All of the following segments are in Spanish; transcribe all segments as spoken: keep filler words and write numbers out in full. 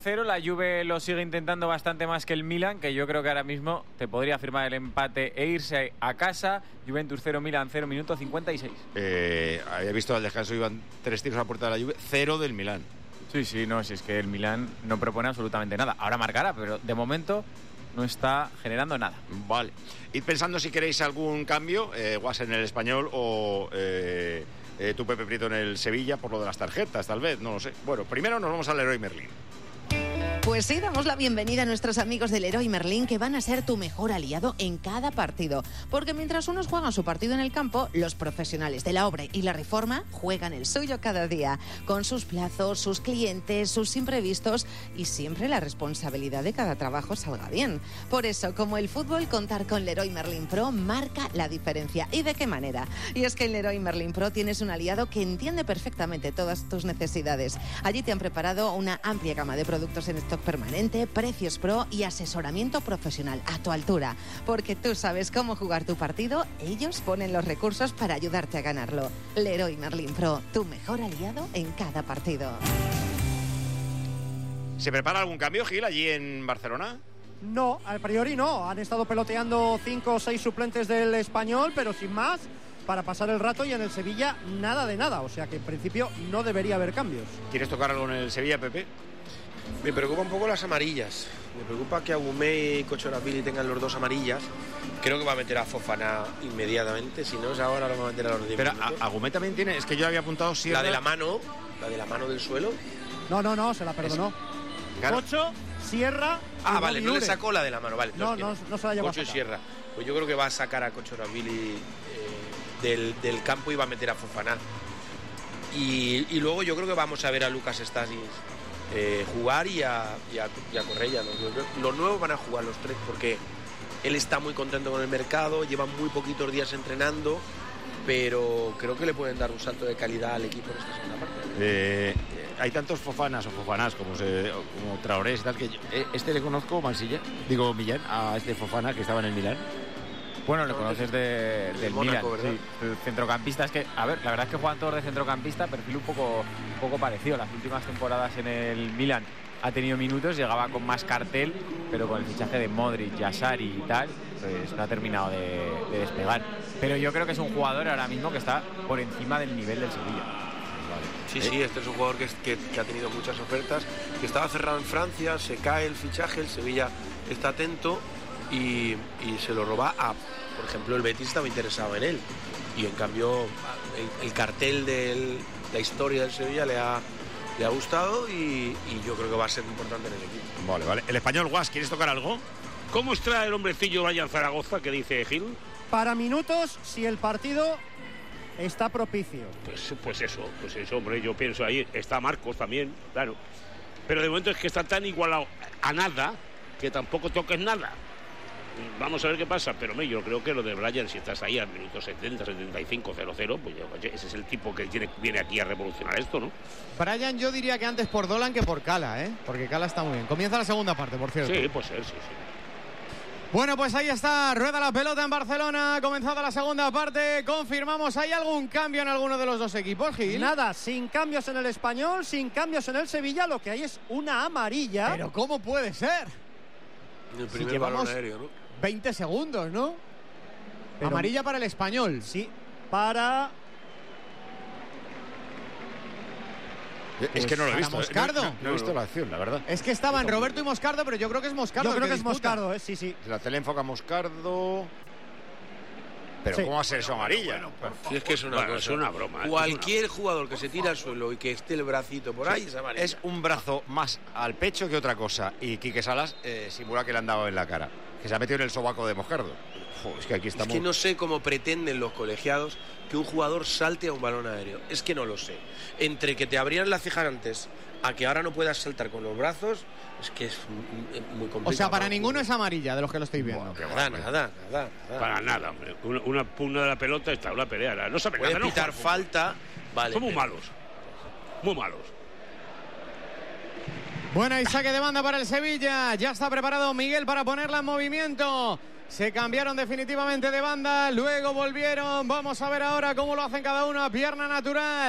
cero. La Juve lo sigue intentando bastante más que el Milan, que yo creo que ahora mismo te podría firmar el empate e irse a casa. Juventus cero, Milan cero, minuto cincuenta y seis. Eh, había visto al descanso, iban tres tiros a la puerta de la Juve, cero del Milan. Sí, sí, no, si es que el Milan no propone absolutamente nada. Ahora marcará, pero de momento no está generando nada. Vale. Id pensando si queréis algún cambio, eh, Guas en el Español o eh, eh, tú, Pepe Prieto, en el Sevilla, por lo de las tarjetas, tal vez, no lo sé. Bueno, primero nos vamos al Leroy Merlin. Pues sí, damos la bienvenida a nuestros amigos del Leroy Merlin, que van a ser tu mejor aliado en cada partido. Porque mientras unos juegan su partido en el campo, los profesionales de la obra y la reforma juegan el suyo cada día, con sus plazos, sus clientes, sus imprevistos y siempre la responsabilidad de cada trabajo salga bien. Por eso, como el fútbol, contar con Leroy Merlin Pro marca la diferencia. ¿Y de qué manera? Y es que en Leroy Merlin Pro tienes un aliado que entiende perfectamente todas tus necesidades. Allí te han preparado una amplia gama de productos en stock permanente, precios pro y asesoramiento profesional a tu altura. Porque tú sabes cómo jugar tu partido, ellos ponen los recursos para ayudarte a ganarlo. Leroy Merlin Pro, tu mejor aliado en cada partido. ¿Se prepara algún cambio, Gil, allí en Barcelona? No, a priori no. Han estado peloteando cinco o seis suplentes del Español, pero sin más, para pasar el rato, y en el Sevilla nada de nada. O sea que en principio no debería haber cambios. ¿Quieres tocar algo en el Sevilla, Pepe? Me preocupa un poco las amarillas. Me preocupa que Agumé y Kochorabili tengan los dos amarillas. Creo que va a meter a Fofana inmediatamente. Si no es ahora, lo va a meter a los diez Pero minutos. a, Agumé también tiene... Es que yo había apuntado Sierra... La de la mano, la de la mano del suelo. No, no, no, se la perdonó. Claro. Ocho, Sierra... Ah, y vale, no Bobby le Ure. sacó la de la mano, vale. No, es que no, no se la llevó a Kocho y sacar. Sierra. Pues yo creo que va a sacar a Kochorabili eh, del, del campo y va a meter a Fofana. Y, y luego yo creo que vamos a ver a Lucas Stasis eh, jugar y a, y a, y a Correia. ¿no? Los nuevos van a jugar los tres porque él está muy contento con el mercado, lleva muy poquitos días entrenando, pero creo que le pueden dar un salto de calidad al equipo en esta segunda parte. Eh, hay tantos Fofanas o Fofanás como, se, como Traorés y tal, que yo, eh, este le conozco, Mansilla, digo Millán, a este Fofana que estaba en el Milán. Bueno, lo conoces de, del Mónaco, Milan, ¿verdad? sí, el centrocampista. Es que, a ver, la verdad es que juegan todos de centrocampista, perfil un poco, un poco parecido. Las últimas temporadas en el Milan ha tenido minutos, llegaba con más cartel, pero con el fichaje de Modric, Yassari y tal, pues no ha terminado de, de despegar. Pero yo creo que es un jugador ahora mismo que está por encima del nivel del Sevilla. Sí, sí, este es un jugador que, es- que, que ha tenido muchas ofertas, que estaba cerrado en Francia, se cae el fichaje, el Sevilla está atento y, y se lo roba a, por ejemplo, el Betis estaba interesado en él y en cambio el, el cartel de la historia del Sevilla le ha, le ha gustado y, y yo creo que va a ser importante en el equipo. Vale, vale. El Español, Guas, ¿quieres tocar algo? ¿Cómo está el hombrecillo Brian Zaragoza que dice Gil? Para minutos, si el partido está propicio. Pues, pues eso, pues eso, hombre, yo pienso ahí, está Marcos también, claro. Pero de momento es que está tan igualado a nada que tampoco toques nada. Vamos a ver qué pasa, pero hombre, yo creo que lo de Brian, si estás ahí al minuto setenta, setenta y cinco, cero cero, pues yo, oye, ese es el tipo que tiene, viene aquí a revolucionar esto, ¿no? Brian, yo diría que antes por Dolan que por Cala, ¿eh? Porque Cala está muy bien. Comienza la segunda parte, por cierto. Sí, puede ser, sí, sí. Bueno, pues ahí está, rueda la pelota en Barcelona, ha comenzado la segunda parte, confirmamos, ¿hay algún cambio en alguno de los dos equipos, Gil? Nada, sin cambios en el Español, sin cambios en el Sevilla, lo que hay es una amarilla. Pero ¿cómo puede ser? El Si primer llevamos balón aéreo, ¿no? veinte segundos, ¿no? Pero- Amarilla para el Español. Sí, para... Es que no lo he para visto. eh, Moscardo. No, no- no he visto la acción, la verdad. Es que estaban Roberto y Moscardo, pero yo creo que es Moscardo. Yo creo el que es disputa. Moscardo, ¿eh? Sí, sí. La tele enfoca a Moscardo. Pero Sí. ¿cómo va a ser eso amarilla? Si es que es una Bueno, cosa. es una broma, ¿eh? Cualquier jugador que se tira al suelo y que esté el bracito por ahí es amarilla. Es un brazo más al pecho que otra cosa. Y Quique Salas eh, simula que le han dado en la cara. Que se ha metido en el sobaco de Moscardo. Jo, es que aquí Es estamos. que no sé cómo pretenden los colegiados que un jugador salte a un balón aéreo. Es que no lo sé. Entre que te abrían la ceja antes a que ahora no puedas saltar con los brazos, es que es muy muy complicado. O sea, para ninguno es amarilla de los que lo estáis viendo. Nada, nada, nada, nada. Para nada, hombre. Una, una pugna de la pelota está una pelea. No sabe Puedes nada, no pitar juega. falta, vale. Son muy pero- malos. Muy malos. Bueno, y saque de banda para el Sevilla. Ya está preparado Miguel para ponerla en movimiento. Se cambiaron definitivamente de banda, luego volvieron. Vamos a ver ahora cómo lo hacen cada uno a pierna natural.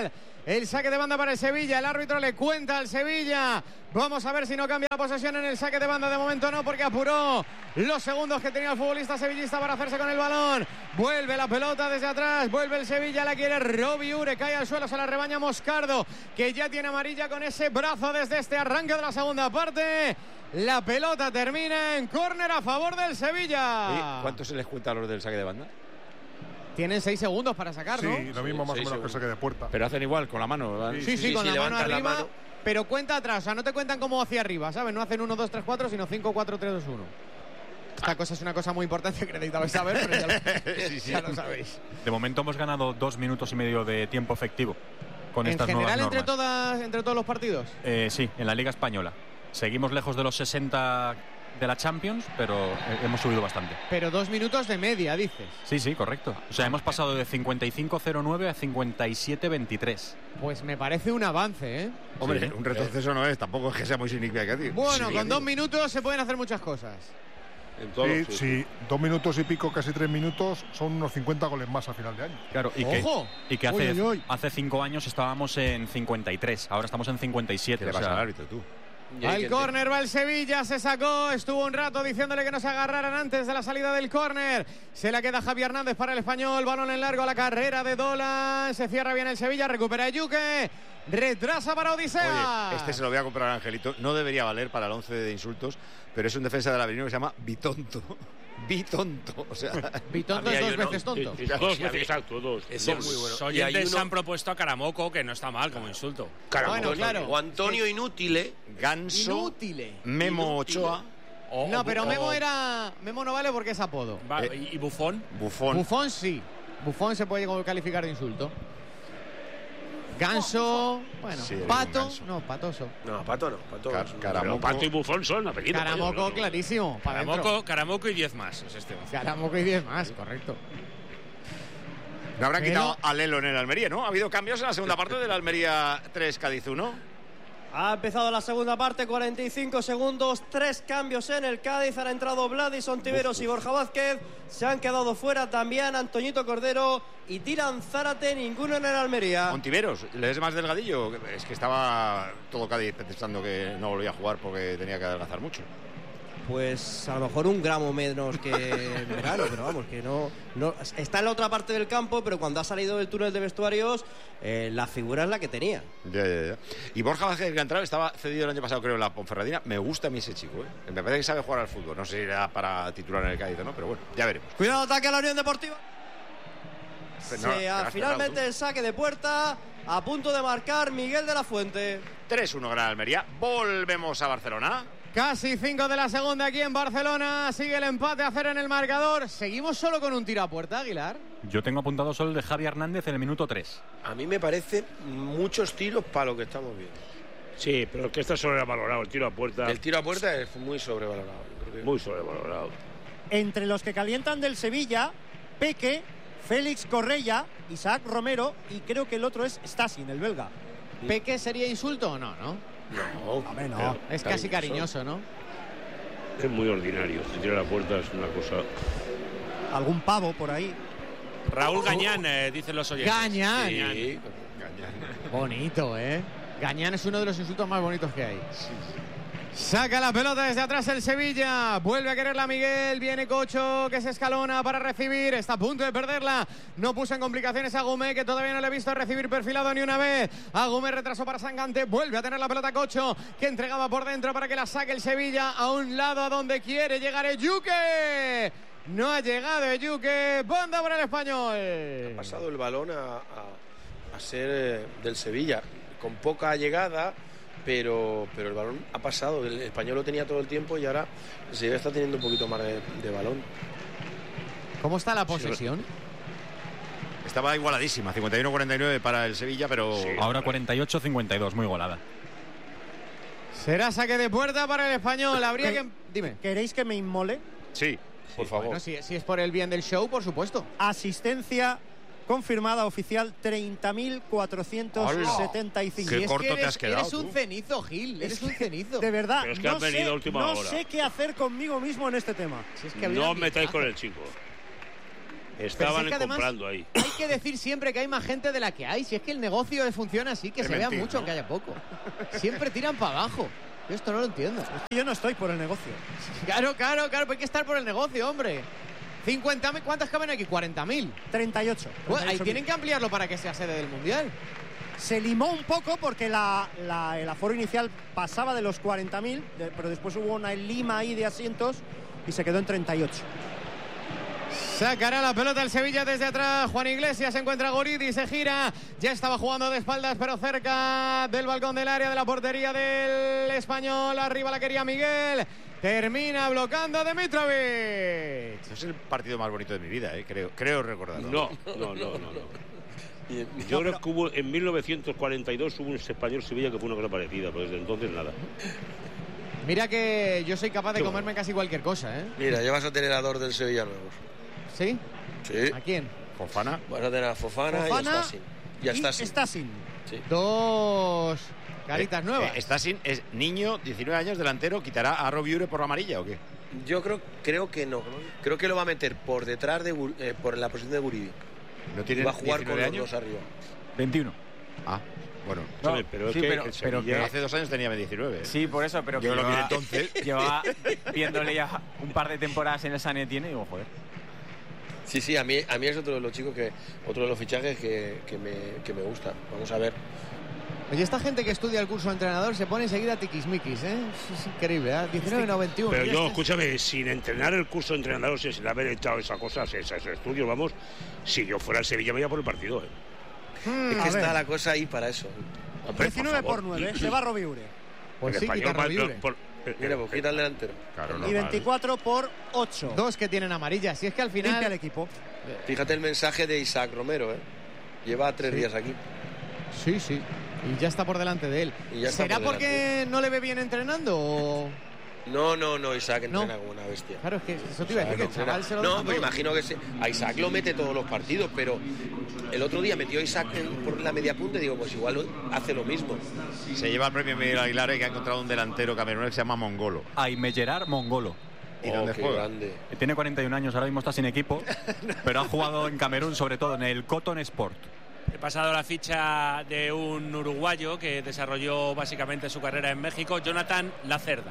El saque de banda para el Sevilla. El árbitro le cuenta al Sevilla. Vamos a ver si no cambia la posesión en el saque de banda. De momento no, porque apuró los segundos que tenía el futbolista sevillista para hacerse con el balón. Vuelve la pelota desde atrás. Vuelve el Sevilla. La quiere Robbie Ure. Cae al suelo. Se la rebaña Moscardo, que ya tiene amarilla con ese brazo desde este arranque de la segunda parte. La pelota termina en córner a favor del Sevilla. Oye, ¿cuánto se les cuenta a los del saque de banda? Tienen seis segundos para sacar, ¿no? Sí, lo mismo Sí, más o seis menos que el saque de puerta. Pero hacen igual, con la mano, ¿verdad? Sí, sí, Sí, con sí, la mano levantan la arriba, mano. pero cuenta atrás. O sea, no te cuentan como hacia arriba, ¿sabes? No hacen uno, dos, tres, cuatro, sino cinco, cuatro, tres, dos, uno. Esta cosa es una cosa muy importante que necesitabais saber, pero ya lo, Sí, sí. ya lo sabéis. De momento hemos ganado dos minutos y medio de tiempo efectivo con ¿En estas general nuevas entre, normas. todas, entre todos los partidos? Eh, sí, en la Liga Española. Seguimos lejos de los sesenta de la Champions, pero eh, hemos subido bastante. Pero dos minutos de media, dices. Sí, sí, correcto. O sea, hemos pasado de cincuenta y cinco cero nueve a cincuenta y siete veintitrés. Pues me parece un avance, ¿eh? Hombre, Sí. un retroceso no es, tampoco es que sea muy significativo. Bueno, Sí, con sí. dos minutos se pueden hacer muchas cosas. En todos Sí, los sitios. sí, dos minutos y pico, casi tres minutos, son unos cincuenta goles más a final de año. Claro, y que, ¡Ojo! y que Uy, hace, uy, uy. hace cinco años estábamos en cincuenta y tres, ahora estamos en cincuenta y siete. ¿Qué le o pasa sea, al árbitro, tú? Y hay Al que- córner va el Sevilla, se sacó, estuvo un rato diciéndole que no se agarraran antes de la salida del córner. Se la queda Javi Hernández para el Español, balón en largo a la carrera de Dolan, se cierra bien el Sevilla, recupera Yuque, retrasa para Odisea. Oye, este se lo voy a comprar a Angelito. No debería valer para el once de insultos, pero es un defensa del Avenida que se llama Bitonto. Bitonto, o sea... Bitonto Había es dos uno- veces tonto. Sí, dos veces, exacto, dos. Ese Dos. es muy bueno. Los Y hay oyentes uno- han propuesto a Caramoco, que no está mal como insulto. Cara, Bueno, Antonio- claro. O Antonio Inútile. Ganso, Inútil. Memo Inútil. Ochoa, O- No, o- pero o- Memo era. Memo no vale porque es apodo. Va, Eh, y, y Bufón. Bufón. Bufón sí. Bufón se puede calificar de insulto. Ganso. Bueno, Sí, eres un Pato. ganso. No, patoso. No, Pato no. Pato Car- es un- Caramoco. Pero Pato y Bufón son apellidos. Caramoco, no, no. clarísimo. Para adentro. Caramoco, Caramoco y diez más. Es este. Caramoco y diez más, correcto. Le habrán Pero- quitado a Lelo en el Almería, ¿no? Ha habido cambios en la segunda parte del Almería tres Cádiz uno. Ha empezado la segunda parte, cuarenta y cinco segundos, tres cambios en el Cádiz. Han entrado Vladis Ontiveros y Borja Vázquez. Se han quedado fuera también Antoñito Cordero y Dylan Zárate, ninguno en el Almería. Ontiveros, ¿le es más delgadillo? Es que estaba todo Cádiz pensando que no volvía a jugar porque tenía que adelgazar mucho. Pues a lo mejor un gramo menos que en verano, pero vamos, que no, no. Está en la otra parte del campo, pero cuando ha salido del túnel de vestuarios, eh, la figura es la que tenía. Ya, ya, ya. Y Borja Vázquez, que ha entrado, estaba cedido el año pasado, creo, en la Ponferradina. Me gusta a mí ese chico, ¿eh? Me parece que sabe jugar al fútbol. No sé si era para titular en el Cádiz o no, pero bueno, ya veremos. Cuidado, ataque a la Unión Deportiva. Pero Se no, te ha- has finalmente cerrado el saque de puerta, a punto de marcar Miguel de la Fuente. tres uno Gran Almería. Volvemos a Barcelona. Casi cinco de la segunda aquí en Barcelona. Sigue el empate a cero en el marcador. Seguimos solo con un tiro a puerta, Aguilar. Yo tengo apuntado solo el de Javi Hernández en el minuto tres. A mí me parece muchos tiros para lo que estamos viendo. Sí, pero es que está sobrevalorado. El tiro a puerta, El tiro a puerta es muy sobrevalorado. Yo creo que- muy sobrevalorado. Entre los que calientan del Sevilla, Peque, Félix Correia, Isaac Romero y creo que el otro es Stasin, el belga. ¿Peque sería insulto o no, no? No, A ver, no. Pero Es casi cariñoso, ¿no? es muy ordinario. El tiro a la puerta es una cosa. Algún pavo por ahí. Raúl Gañán, eh, dicen los oyentes. Gañán. Sí, Bonito, ¿eh? Gañán es uno de los insultos más bonitos que hay. Saca la pelota desde atrás el Sevilla. Vuelve a quererla Miguel. Viene Cocho, que se escalona para recibir. Está a punto de perderla. No puso en complicaciones a Agumé, que todavía no le he visto recibir perfilado ni una vez. Agumé retrasó para Sangante. Vuelve a tener la pelota Cocho, que entregaba por dentro para que la saque el Sevilla a un lado a donde quiere llegar Eyuque. No ha llegado Eyuque. Banda para el Español. ha pasado el balón a, a- a ser eh, del Sevilla, con poca llegada, pero, pero el balón ha pasado. El Español lo tenía todo el tiempo y ahora el Sevilla está teniendo un poquito más de, de balón. ¿Cómo está la posesión? Estaba igualadísima, cincuenta y uno cuarenta y nueve para el Sevilla, pero... Ahora cuarenta y ocho cincuenta y dos, muy golada. Será saque de puerta para el Español. Habría ¿Qué? que... Dime. ¿Queréis que me inmole? Sí, por favor. Bueno, si, si es por el bien del show, por supuesto. Asistencia confirmada oficial treinta mil cuatrocientos setenta y cinco. Qué Y es corto que te eres, has quedado, eres un tú. cenizo, Gil. Eres un cenizo. De verdad, Pero es que no, has venido sé, a última no hora. sé qué hacer conmigo mismo en este tema. Si es que había No un os metáis ambientazo. con el chico. Estaban es que además comprando ahí. Hay que decir siempre que hay más gente de la que hay. Si es que el negocio funciona así, que Es se mentir, vea mucho ¿no? aunque haya poco. Siempre tiran para abajo. Yo esto no lo entiendo. Yo no estoy por el negocio. Claro, claro, claro, pues hay que estar por el negocio, hombre. cincuenta mil, ¿cuántas caben aquí? cuarenta mil. treinta y ocho. Pues ahí tienen que ampliarlo para que sea sede del Mundial. Se limó un poco porque la, la- el aforo inicial pasaba de los cuarenta mil, de- pero después hubo una lima ahí de asientos y se quedó en treinta y ocho. Sacará la pelota el Sevilla desde atrás. Juan Iglesias, se encuentra Goridi, se gira. Ya estaba jugando de espaldas, pero cerca del balcón del área de la portería del Español. Arriba la quería Miguel. Termina bloqueando a Dimitrovic. Ese es el partido más bonito de mi vida, ¿eh? creo, creo recordarlo. No, no, no, no. no. Yo creo que hubo, en mil novecientos cuarenta y dos hubo un Español-Sevilla que fue una cosa parecida, pero desde entonces nada. Mira que yo soy capaz de Qué comerme casi cualquier cosa, ¿eh? Mira, ya vas a tener a dos del Sevilla nuevos. ¿Sí? Sí. ¿A quién? Fofana. Vas a tener a Fofana, Fofana y a Stasin. Y a Stasin. Stasin. Sí. Dos caritas nuevas. Eh, Stasin es niño, diecinueve años, delantero. ¿Quitará a Robiure por la amarilla o qué? Yo creo, creo que no. Creo que lo va a meter por detrás de Gur- eh, por la posición de Guridi. ¿No tiene Va a jugar con diecinueve los años? dos arriba. veintiuno. Ah, bueno. No, Joder, pero es sí, que pero- el pero Sevilla- que- Hace dos años tenía diecinueve. ¿eh? Sí, por eso, pero que Yo lo vi llevaba- entonces. llevaba viéndole ya un par de temporadas en el San Etienne y digo, joder. Sí, sí, a mí, a mí es otro de los chicos que, otro de los fichajes que, que me, que me gusta. Vamos a ver. Oye, esta gente que estudia el curso de entrenador se pone enseguida tiquismiquis, ¿eh? Es increíble, ¿eh? diecinueve no veintiuno. Pero Ya yo, está. escúchame, sin entrenar el curso de entrenador, sin haber echado esas cosas, esos estudios, vamos, si yo fuera al Sevilla me iba por el partido, ¿eh? Hmm, Es a que ver. está la cosa ahí para eso. Hombre, diecinueve por favor. nueve, se va Robiure. Pues El sí, español quita va- Robiure. por- eh, Mira, eh, pues quita el delantero. Claro, Y normal. veinticuatro por ocho. Dos que tienen amarillas. Si es que al Limpia el final... equipo. Fíjate el mensaje de Isaac Romero, ¿eh? Lleva tres días aquí. Sí, sí. Y ya está por delante de él. Y ya está ¿Será por porque no le ve bien entrenando o...? No, no, no, Isaac No. entrena como una bestia. Claro, es que eso te iba a decir, que el Entrena. chaval se lo No, deja pues todo. imagino que se- a Isaac lo mete todos los partidos, pero el otro día metió a Isaac en- por la media punta y digo, pues igual hace lo mismo. Se lleva el premio Miguel Aguilar, eh, que ha encontrado un delantero camerunés que se llama Mongolo. Aimellerar Mongolo. ¿Y Oh, dónde qué juega? grande. Tiene cuarenta y un años, ahora mismo está sin equipo, pero ha jugado en Camerún, sobre todo en el Cotton Sport. He pasado la ficha de un uruguayo que desarrolló básicamente su carrera en México, Jonathan Lacerda.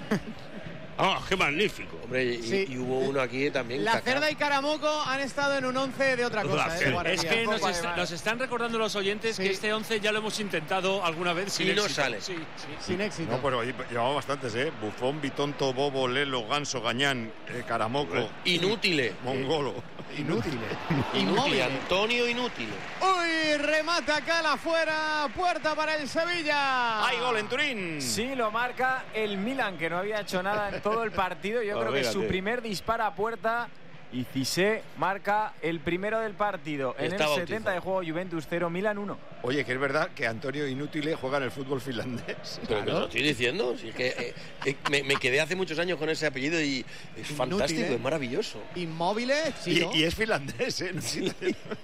¡Ah, qué magnífico! Hombre, y, Sí. y hubo uno aquí también. La Kaká. Cerda y Caramoco han estado en un once de otra cosa, La ¿eh? Cerda. Guardia. Es que nos, Poco, est- además. nos están recordando los oyentes Sí. que este once ya lo hemos intentado alguna vez sin Y no éxito. sale. Sí, sí. Sin éxito. No, pero llevamos bastantes, ¿eh? Bufón, Bitonto, Bobo, Lelo, Ganso, Gañán, eh, Caramoco, Inútil. Mongolo. Inútil. Inútil. Inmóvil. Antonio Inútil. Uy, remata Cala afuera. Puerta para el Sevilla. ¡Hay gol en Turín! Sí, lo marca el Milan, que no había hecho nada en todo el partido. Yo A creo que ver, es su a ver. primer disparo a puerta. Y Cissé marca el primero del partido. En Está el bautizado. setenta de juego, Juventus cero, Milan uno. Oye, que es verdad que Antonio Inútil juega en el fútbol finlandés. Pero que lo estoy diciendo. Si es que eh, eh, me, me quedé hace muchos años con ese apellido y es Inútil, fantástico, ¿eh? es maravilloso. Inmóviles, sí, Y, ¿no? y es finlandés, ¿eh? No sé.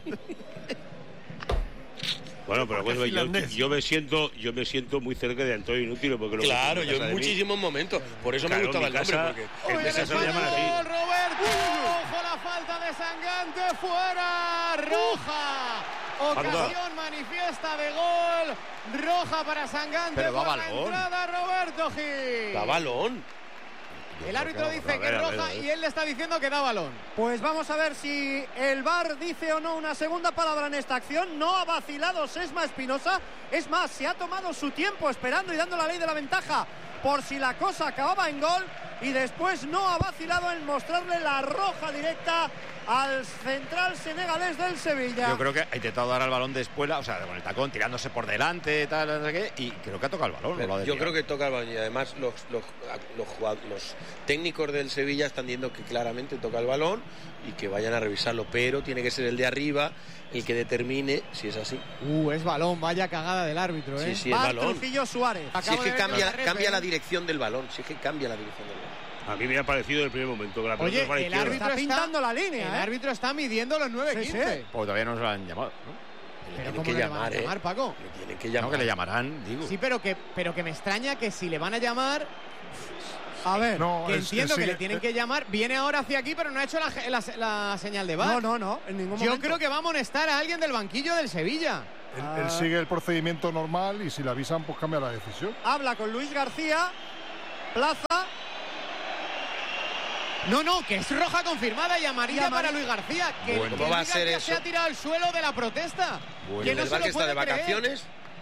Bueno, pero Porque bueno, es yo, finlandés. yo me siento, yo me siento muy cerca de Antonio Inútil porque lo Claro, que yo en muchísimos momentos. Por eso Claro, me gustaba mi el nombre. casa- Porque en Uy, mi el casa lo llaman así. español, Roberto. Ojo la falta de Sangante fuera. Roja. Ocasión manifiesta de gol. Roja para Sangante. Pero va por la balón. entrada Roberto Gil. da balón. El árbitro A dice ver, que a es ver, roja a ver. y él le está diciendo que da balón. Pues vamos a ver si el V A R dice o no una segunda palabra en esta acción. No ha vacilado Sesma Espinosa. Es más, se ha tomado su tiempo esperando y dando la ley de la ventaja por si la cosa acababa en gol. Y después no ha vacilado en mostrarle la roja directa al central senegalés del Sevilla. Yo creo que ha intentado dar al balón de espuela, o sea, con el tacón, tirándose por delante, tal, no sé qué, y creo que ha tocado el balón. Pero no lo ha yo desviado. creo que toca el balón y además los, los, los, jugad- los técnicos del Sevilla están diciendo que claramente toca el balón y que vayan a revisarlo, pero tiene que ser el de arriba el que determine si es así. Uh, es balón, vaya cagada del árbitro, ¿eh? Sí, sí, es Va balón. Trujillo Suárez. Si Acabo es de que ver cambia, la repe, cambia la ¿eh? dirección del balón, si es que cambia la dirección del balón. A mí me ha parecido el primer momento que la pelota Oye, es para la el izquierda. árbitro Está pintando la línea, El ¿eh? árbitro está midiendo los nueve Sí, quince. sí. Pues todavía no se lo han llamado, ¿no? Le Pero tienen ¿cómo que no le van a llamar, ¿eh? llamar, Paco? Le tienen que No, llamar. que le llamarán, digo. Sí, pero que, pero que me extraña que si le van a llamar, A ver, No, que es- entiendo es- que sí, le tienen eh, que llamar. Viene ahora hacia aquí, pero no ha hecho la, la- la señal de V A R. no, no, no, en ningún Yo momento. creo que va a amonestar a alguien del banquillo del Sevilla. Él, Ah. él sigue el procedimiento normal y si le avisan, pues cambia la decisión. Habla con Luis García, Plaza. No, no, que es roja confirmada y amarilla, Y amarilla. para Luis García. Que, Bueno, que ¿cómo va a Luis ser García eso? se ha tirado al suelo de la protesta. Bueno, que el no del se Bar lo que está de puede creer. vacaciones.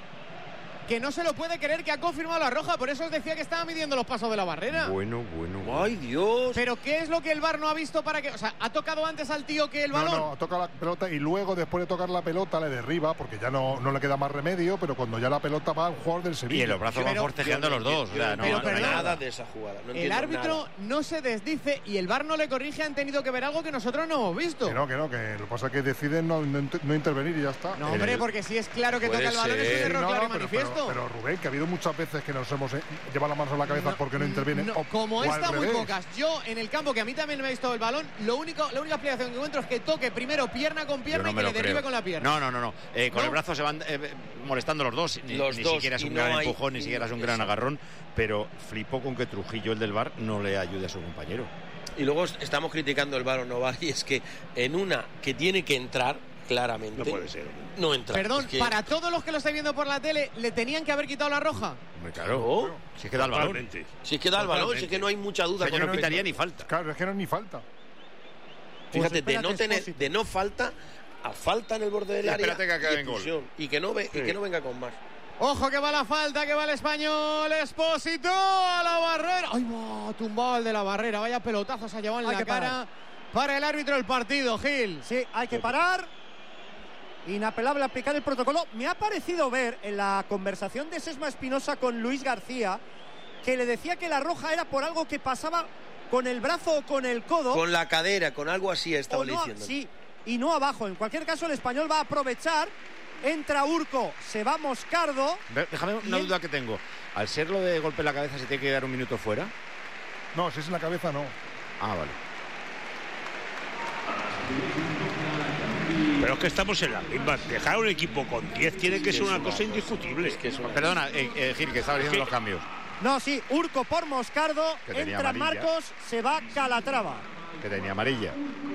Que no se lo puede creer que ha confirmado la roja. Por eso os decía que estaba midiendo los pasos de la barrera. Bueno, bueno. ¡Ay, Dios! Pero ¿qué es lo que el V A R no ha visto para que...? O sea, ¿ha tocado antes al tío que el balón? No, no, toca la pelota y luego, después de tocar la pelota, le derriba porque ya no, no le queda más remedio, pero cuando ya la pelota va a un jugador del Sevilla. Y en los brazos van Pero- forcejeando los dos. Yo o sea, no no, pero no hay perdón. nada. nada de esa jugada. No El entiendo árbitro nada. no se desdice y el V A R no le corrige. Han tenido que ver algo que nosotros no hemos visto. Que no, que no, que lo que pasa es que deciden no, no, no intervenir y ya está. No, hombre, el- porque si es claro que Puede toca el balón, es ser. un Sí, error no, claro no, y pero, manifiesto. pero- pero, Rubén, que ha habido muchas veces que nos hemos eh, llevado la mano a la cabeza No, porque no intervienen. no, o- como o al esta, muy revés. pocas. Yo, en el campo, que a mí también me ha visto el balón, lo único, la única explicación que encuentro es que toque primero pierna con Yo pierna no y me que lo le derive creo. con la pierna. No, no, no, no. Eh, con ¿No? el brazo se van eh, molestando los dos. Ni, Los ni dos, siquiera es y un no gran hay- empujón, ni siquiera es un gran Eso. agarrón. Pero flipo con que Trujillo, el del V A R, no le ayude a su compañero. Y luego est- estamos criticando el V A R o no V A R, y es que en una que tiene que entrar, claramente. No puede ser. No entra. Perdón, Es que- para todos los que lo estáis viendo por la tele, ¿le tenían que haber quitado la roja? Hombre, claro. No. Si es que da el balón. Totalmente. Si es que da el balón, si es que no hay mucha O duda. sea, yo con no respecto- quitaría ni falta. Claro, es que no es ni falta. Fíjate, Pues de espérate, no tener, Expósito. de no falta a falta en el borde del Y área espérate que acabe y en gol. expulsión. Y que no ve, y Sí. que no venga con más. Ojo que va la falta, que va el español. Expósito a la barrera. ¡Ay, va! Tumbado el de la barrera. Vaya pelotazo se ha llevado en Hay la que cara. parar. Para el árbitro del partido, Gil. Sí, hay que parar. Inapelable aplicar el protocolo. Me ha parecido ver en la conversación de Sesma Espinosa con Luis García que le decía que la roja era por algo que pasaba con el brazo o con el codo. Con la cadera, con algo así estaba o no, diciendo. sí, y no abajo. En cualquier caso, el español va a aprovechar. Entra Urco, se va Moscardo. Ve- Déjame una Y él- duda que tengo. Al serlo de golpe en la cabeza, ¿se tiene que dar un minuto fuera? No, si es en la cabeza, no. Ah, vale. Pero es que estamos en la misma. Dejar un equipo con diez tiene que Es ser que una es cosa una indiscutible. Es que es una- Perdona, eh, eh, Gil, que estaba diciendo Sí. los cambios. No, sí, Urco por Moscardo. Que tenía Entra amarilla. Marcos, se va Calatrava. Que tenía amarilla.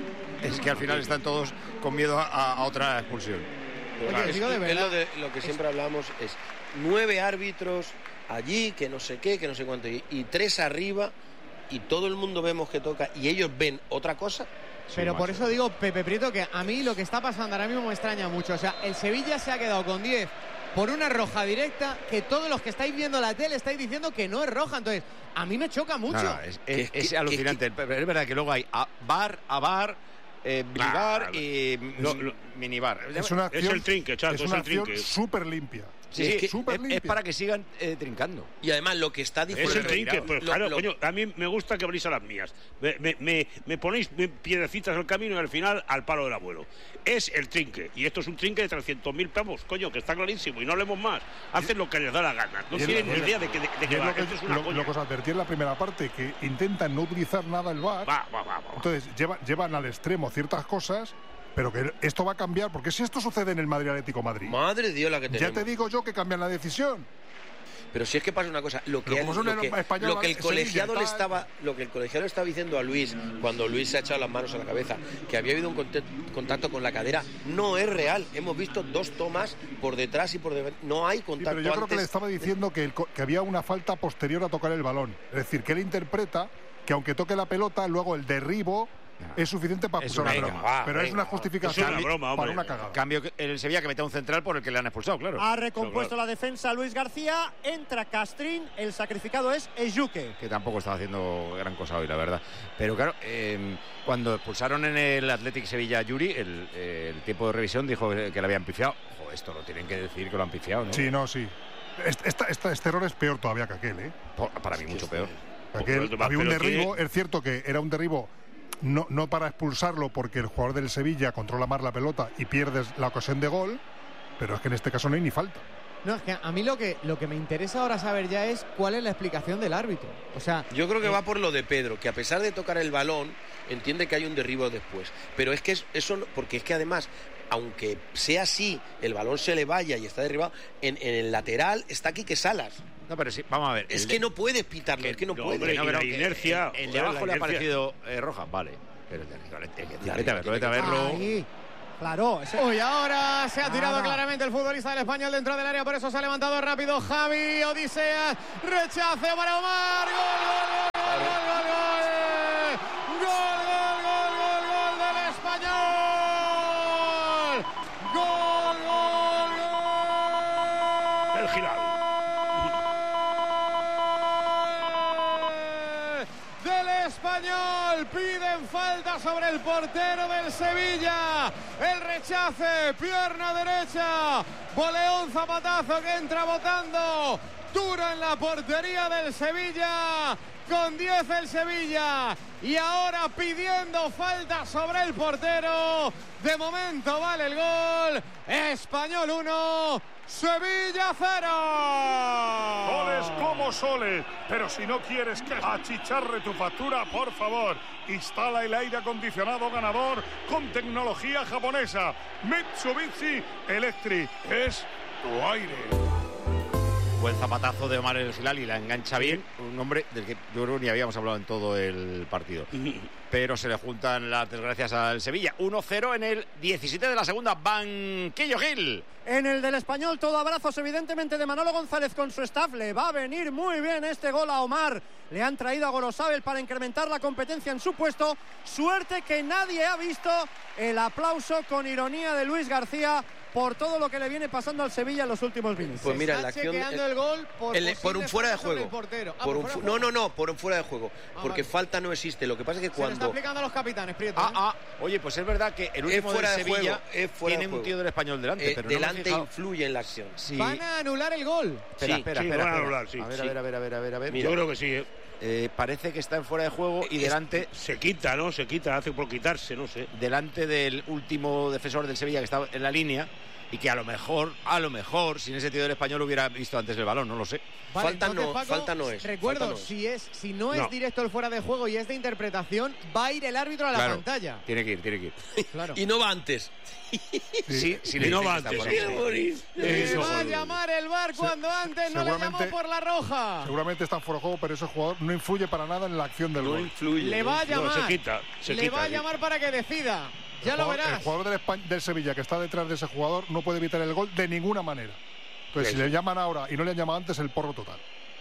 Es que al final están todos con miedo a, a otra expulsión. Pero Oye, es, digo de es verdad. lo, de, lo que siempre hablamos es nueve árbitros allí, que no sé qué, que no sé cuánto, y, y tres arriba, y todo el mundo vemos que toca, y ellos ven otra cosa. Pero Sí, por macho. eso digo, Pepe Prieto, que a mí lo que está pasando ahora mismo me extraña mucho. O sea, el Sevilla se ha quedado con diez por una roja directa que todos los que estáis viendo la tele estáis diciendo que no es roja. Entonces, a mí me choca mucho. No, no, es, es- Que- es que- alucinante. Pero es verdad que luego hay a bar, a bar, eh, bilibar Claro. y Lo- lo- minibar. Es una Es acción, el trinque, chato, es es una el acción trinque. súper limpia. Sí, es sí, que- súper es, limpia. es para que sigan eh, trincando. Y además lo que está diciendo... Es el trinque, pues Lo- claro, lo- coño, a mí me gusta que abrís a las mías. Me, me- me- me ponéis piedrecitas al camino y al final al palo del abuelo. Es el trinque, y esto es un trinque de trescientos mil pavos, coño, que está clarísimo, y no leemos más. Hacen lo que les da la gana. No Y es tienen lo- ni idea de que, de, de Y qué es va. lo que, Esto es una lo- coña. lo que os advertí en la primera parte, que intentan no utilizar nada el V A R. Va, va, va, va. Entonces llevan, llevan al extremo ciertas cosas, pero que esto va a cambiar, porque si esto sucede en el Madrid Atlético Madrid, Madre de Dios la que ya tenemos. te digo yo que cambian la decisión. Pero si es que pasa una cosa, lo que, Pero como él- son lo el que, español, lo que el Sevilla, colegiado le tal. estaba, lo que el colegiado le estaba diciendo a Luis cuando Luis se ha echado las manos a la cabeza, que había habido un conte- contacto con la cadera, no es real. Hemos visto dos tomas por detrás y por detrás, no hay Sí, contacto pero yo creo que le antes. estaba diciendo que, el co- que había una falta posterior a tocar el balón. Es decir, que él interpreta que aunque toque la pelota, luego el derribo es suficiente para Es expulsar una a broma, Broma. va, Pero es venga, una va. justificación Es una broma, para hombre. una cagada. Cambio que- el Sevilla que mete a un central por el que le han expulsado, claro. Ha recompuesto la defensa Luis García. Entra Castrín. El sacrificado es Ejuque. Que tampoco estaba haciendo gran cosa hoy, la verdad. Pero claro, eh, cuando expulsaron en el Athletic Sevilla a Yuri, el, eh, el tiempo de revisión dijo que le habían pifiado. Ojo, esto lo tienen que decir que lo han pifiado, ¿no? Sí, no, sí. Este, esta- esta- este error es peor todavía que aquel, ¿eh? Por- para mí mucho peor. Aquel, Pero- había un pero derribo, tiene- es cierto que era un derribo no, no para expulsarlo porque el jugador del Sevilla controla más la pelota y pierdes la ocasión de gol, pero es que en este caso no hay ni falta. No, es que a mí lo que, lo que me interesa ahora saber ya es cuál es la explicación del árbitro. O sea, Yo creo que eh, va por lo de Pedro, que a pesar de tocar el balón, entiende que hay un derribo después. Pero es que es- eso, no- porque es que además aunque sea así, el balón se le vaya y está derribado, en, en el lateral está Quique Salas. No, pero sí, vamos a ver. Es el que de- no puedes pitarlo, es que no, no, puede. hombre, No, y pero la que inercia, El, el de joder, abajo la le ha inercia. parecido eh, roja, vale. Pero el de arriba, el de- La vete a verlo, vete a verlo. Ahí, claro. ese- Uy, ahora se ha tirado Nada. claramente el futbolista del español dentro del área, por eso se ha levantado rápido Javi Odisea. Rechace para Omar. Gol, gol, gol, gol, gol, gol. Gol, gol, gol, gol, gol del español. Gol, gol, gol. El Giral. Del español, piden falta sobre el portero del Sevilla. El rechace, pierna derecha, voleón zapatazo que entra botando. Duro en la portería del Sevilla. Con diez el Sevilla. Y ahora pidiendo falta sobre el portero. De momento vale el gol. Español uno, Sevilla cero. Soles como soles, pero si no quieres que achicharre tu factura, por favor, instala el aire acondicionado ganador con tecnología japonesa. Mitsubishi Electric es tu aire. Buen zapatazo de Omar El Gilal y la engancha bien. Un hombre del que yo creo que ni habíamos hablado en todo el partido. Pero se le juntan las desgracias al Sevilla. uno cero en el diecisiete de la segunda. Banquillo Gil. En el del español, todo abrazos evidentemente de Manolo González con su staff. Le va a venir muy bien este gol a Omar. Le han traído a Gorosabel para incrementar la competencia en su puesto. Suerte que nadie ha visto el aplauso con ironía de Luis García por todo lo que le viene pasando al Sevilla en los últimos minutos. Pues mira, Está la acción chequeando el- el gol por, el- por un posible fuera de falta sobre juego. el portero. Ah, Por un fuera fu- de no, juego. no, no, por un fuera de juego. Ah, porque vale. falta no existe. Lo que pasa es que Se le está cuando. aplicando a los capitanes, Prieto. Ah, ¿eh? ah. Oye, pues es verdad que el último fuera del de Sevilla juego, es fuera tiene de un juego. tío del español delante, eh, pero no me he delante fijado. influye en la acción. Sí. Van a anular el gol. Espera, Sí, espera, sí, espera. lo van a espera. anular, sí, a ver, sí. a ver, a ver, a ver, a ver, a ver. Yo creo que sí, ¿eh? Eh, parece que está en fuera de juego y Es- delante, Se quita, ¿no? Se quita, hace por quitarse, no sé. delante del último defensor del Sevilla que está en la línea y que a lo mejor, a lo mejor, sin ese tío del español hubiera visto antes el balón, no lo sé. Vale, Falta entonces, no, Paco, falta no es, Recuerdo, falta no es. si es si no, No. es directo el fuera de juego y es de interpretación, va a ir el árbitro a la Claro. pantalla. Tiene que ir, tiene que ir. Claro. Y no va antes. Sí, sí, Y le no dicen va que está antes, fuera sí. de juego. Le Eso, va a joder. llamar el V A R cuando antes no le llamó seguramente- por la roja. Seguramente está fuera de juego, pero ese jugador no influye para nada en la acción del No gol. influye. Le va a No, llamar. se quita, se le quita, va a sí. llamar para que decida. Ya el lo jugador, verás. el jugador del, Espa- del Sevilla que está detrás de ese jugador no puede evitar el gol de ninguna manera. Entonces, Sí, si sí. le llaman ahora y no le han llamado antes, el porro total.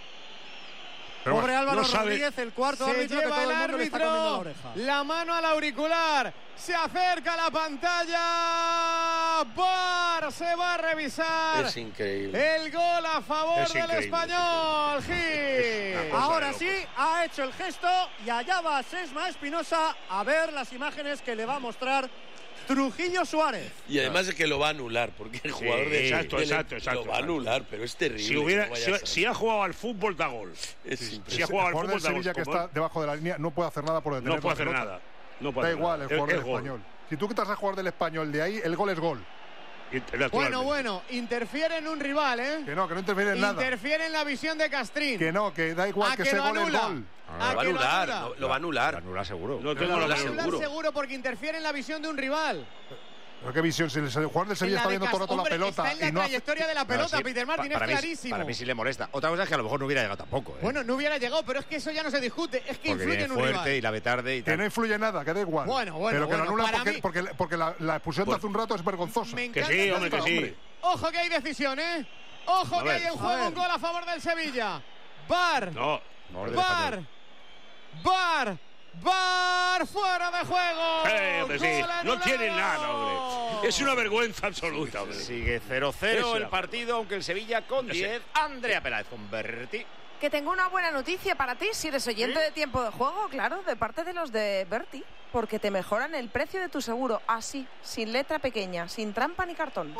Pero Pobre bueno, Álvaro no sabe- Rodríguez, el cuarto Se árbitro que lleva todo el el mundo le está comiendo la árbitro oreja. la mano al auricular. Se acerca a la pantalla. V A R se va a revisar. Es increíble. El gol a favor Es del increíble, español, Gil. cosa Ahora de sí, ha hecho el gesto y allá va Sesma Espinosa a ver las imágenes que le va a mostrar Trujillo Suárez. Y además es que lo va a anular, porque el Sí, jugador de exacto, del- exacto, exacto, lo va a exacto. anular, pero es terrible. Si, hubiera, que no vaya si, a ser. si ha jugado al fútbol, da gol. Es Si impresionante. ha jugado el al jugador fútbol, del da Sevilla gol. que Como está debajo de la línea no puede hacer nada por detener No puede la hacer pelota. nada. No puede Da hacer igual nada. el jugador Es- del es gol. español. Si tú quitas al jugador del español de ahí, el gol es gol. Y- naturalmente. Bueno, bueno, interfiere en un rival, ¿eh? Que no, que no interfiere en nada. Interfiere en la visión de Castrín. Que no, que da igual ¿A que que ese lo gol es anula? gol. ¿A Lo va a que lo anular, anula? lo, lo va a anular. Lo anula seguro. No tengo Lo la anula menor Anular seguro. seguro porque interfiere en la visión de un rival. Pero qué visión, si el jugador del Sevilla En la está de viendo todo el rato Cas- la hombre, pelota está en la y no hace- trayectoria de la Bueno, pelota, sí, Peter Martin, pa- es para mí- clarísimo. Para mí sí le molesta. Otra cosa es que a lo mejor no hubiera llegado tampoco. ¿eh? Bueno, no hubiera llegado, pero es que eso ya no se discute. Es que porque influye viene en un fuerte rival. y la ve tarde y Que tal. no influye nada, que da igual. Bueno, bueno, Pero que bueno, lo anulan para porque, mí- porque, porque la, la expulsión de Bueno. hace un rato es vergonzosa. Me Que encanta sí, esta hombre, que sí. situación. Ojo que hay decisión, ¿eh? Ojo A que ver. hay en A juego ver. un gol a favor del Sevilla. V A R. No. Favor del V A español. R. V A R. V A R fuera de juego. Eh, hombre, sí. Gol No anulado. tienen nada, hombre. Es una vergüenza absoluta, hombre. Sigue cero cero Eso el era. partido, aunque el Sevilla con Ese. diez. Andrea Peláez con Berti. Que tengo una buena noticia para ti, si eres oyente de tiempo de juego, claro, de parte de los de Berti, porque te mejoran el precio de tu seguro, así, sin letra pequeña, sin trampa ni cartón.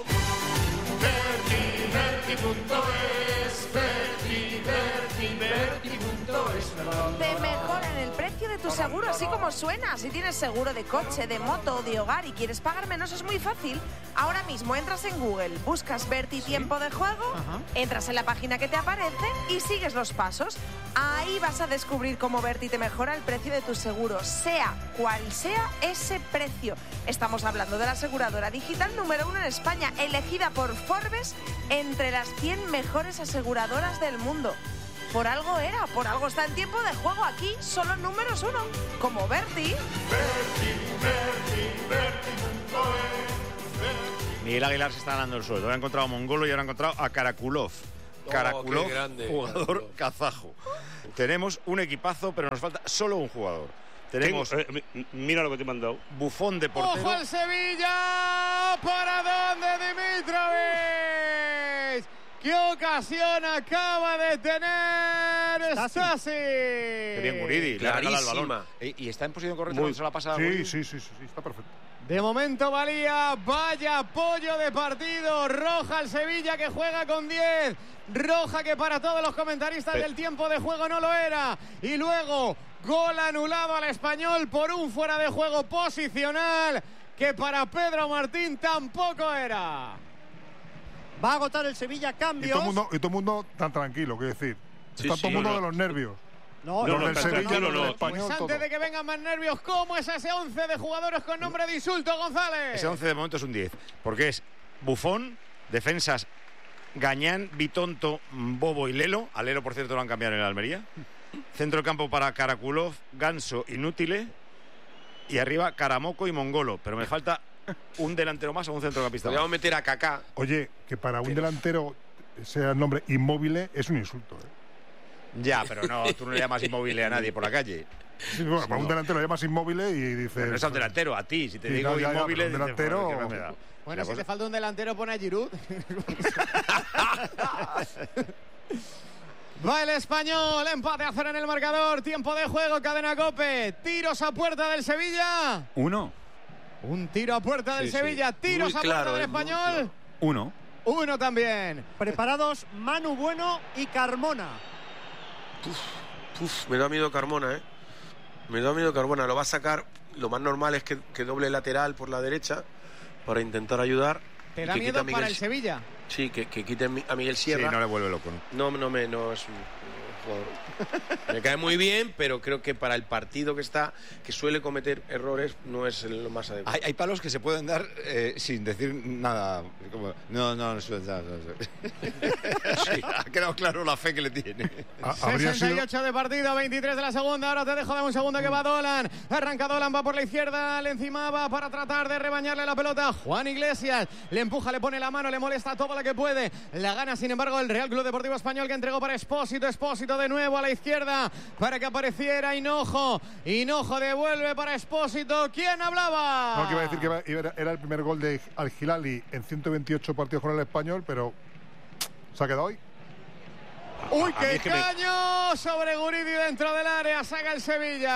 Te mejoran el precio de tu seguro, así como suena. Si tienes seguro de coche, de moto o de hogar y quieres pagar menos, es muy fácil. Ahora mismo entras en Google, buscas Berti tiempo de juego, Ajá. entras en la página que te aparece y sigues los pasos. Ahí vas a descubrir cómo Berti te mejora el precio de tu seguro, sea cual sea ese precio. Estamos hablando de la aseguradora digital número uno en España, elegida por Forbes entre las cien mejores aseguradoras del mundo. Por algo era, por algo está en tiempo de juego aquí, solo números uno, como Berti. Berti, Berti, Berti punto es. Miguel Aguilar se está ganando el sueldo. Ha encontrado a Mongolo y ahora ha encontrado a Karakulov. Oh, Karakulov, qué grande, jugador Karakulov. kazajo. Tenemos un equipazo, pero nos falta solo un jugador. Tenemos. Tengo, eh, mira lo que te he mandado. Buffon de portero. ¡Ojo al Sevilla! ¿Para dónde, Dimitrovic? ¿Qué ocasión acaba de tener Stasi? Qué bien, Guridi. Le ha regalado el balón. Clarísima. Y, y está en posición correcta Muy- cuando se la pasa a Sí, Guridi. sí, sí, sí, sí, está perfecto. De momento valía, vaya apoyo de partido, roja al Sevilla que juega con diez, roja que para todos los comentaristas Pe- del tiempo de juego no lo era, y luego gol anulado al Español por un fuera de juego posicional que para Pedro Martín tampoco era. Va a agotar el Sevilla, Y cambios. todo el mundo, y todo el mundo tan tranquilo, quiero decir. Sí, Está sí, todo el mundo no, de no. los nervios. No, los no, del no, Sevilla, tranquilo, los del no. Español, Pues todo. antes de que vengan más nervios, ¿cómo es ese once de jugadores con nombre de insulto, González? Ese once de momento es un diez. Porque es Buffon, defensas Gañán, Bitonto, Bobo y Lelo. A Lelo, por cierto, lo han cambiado en el Almería. Centro de campo para Karakulov, Ganso, Inútile. Y arriba Karamoco y Mongolo. Pero me falta un delantero más o un centrocampista más. Podríamos meter a Kaká. Oye, que para un delantero sea el nombre Inmóvil es un insulto. ¿eh? Ya, pero no, tú no le llamas inmóvil a nadie por la calle. Sí, bueno, para un delantero le llamas Inmóvil y dices. Pero no es al delantero, a ti. Si te Sí, digo no, ya, ya, inmóvil, pero un dices, delantero- "Joder, qué más me da". Bueno, La si cosa- te falta un delantero, pone a Giroud. Va el Español, empate a cero en el marcador, tiempo de juego, cadena COPE, tiros a puerta del Sevilla. Uno. Un tiro a puerta del Sí, sí. Sevilla, tiros Muy a claro, puerta del eh, muy Español. claro. Uno. Uno también. Preparados Manu Bueno y Carmona. Uf, me da miedo Carmona, ¿eh? Me da miedo Carmona. Lo va a sacar. Lo más normal es que, que doble lateral por la derecha para intentar ayudar. ¿Te y da que quite miedo a Miguel para el Si- Sevilla? Sí, que, que quite a Miguel Sí, Sierra. no le vuelve loco, ¿no? No, no me, no es un un jugador. Me cae muy bien, pero creo que para el partido que está, que suele cometer errores, no es lo más adecuado. Hay, hay palos que se pueden dar eh, sin decir nada. Como, no, no, no, no, no, no. Sí, ha quedado claro la fe que le tiene. A- habría sesenta y sido. ocho de partido, veintitrés de la segunda. Ahora te dejo de un segundo que va Dolan. Arranca Dolan, va por la izquierda, le encimaba para tratar de rebañarle la pelota. Juan Iglesias le empuja, le pone la mano, le molesta todo lo que puede. La gana, sin embargo, el Real Club Deportivo Español, que entregó para Expósito. Expósito de nuevo a la izquierda para que apareciera Hinojo. Hinojo devuelve para Expósito. ¿Quién hablaba? No, que iba a decir que iba- era, era el primer gol de Al Hilali en ciento veintiocho partidos con el Español, pero se ha quedado hoy. ¡Uy, A mí qué es que me- caño! Sobre Guridi dentro del área. Saca el Sevilla.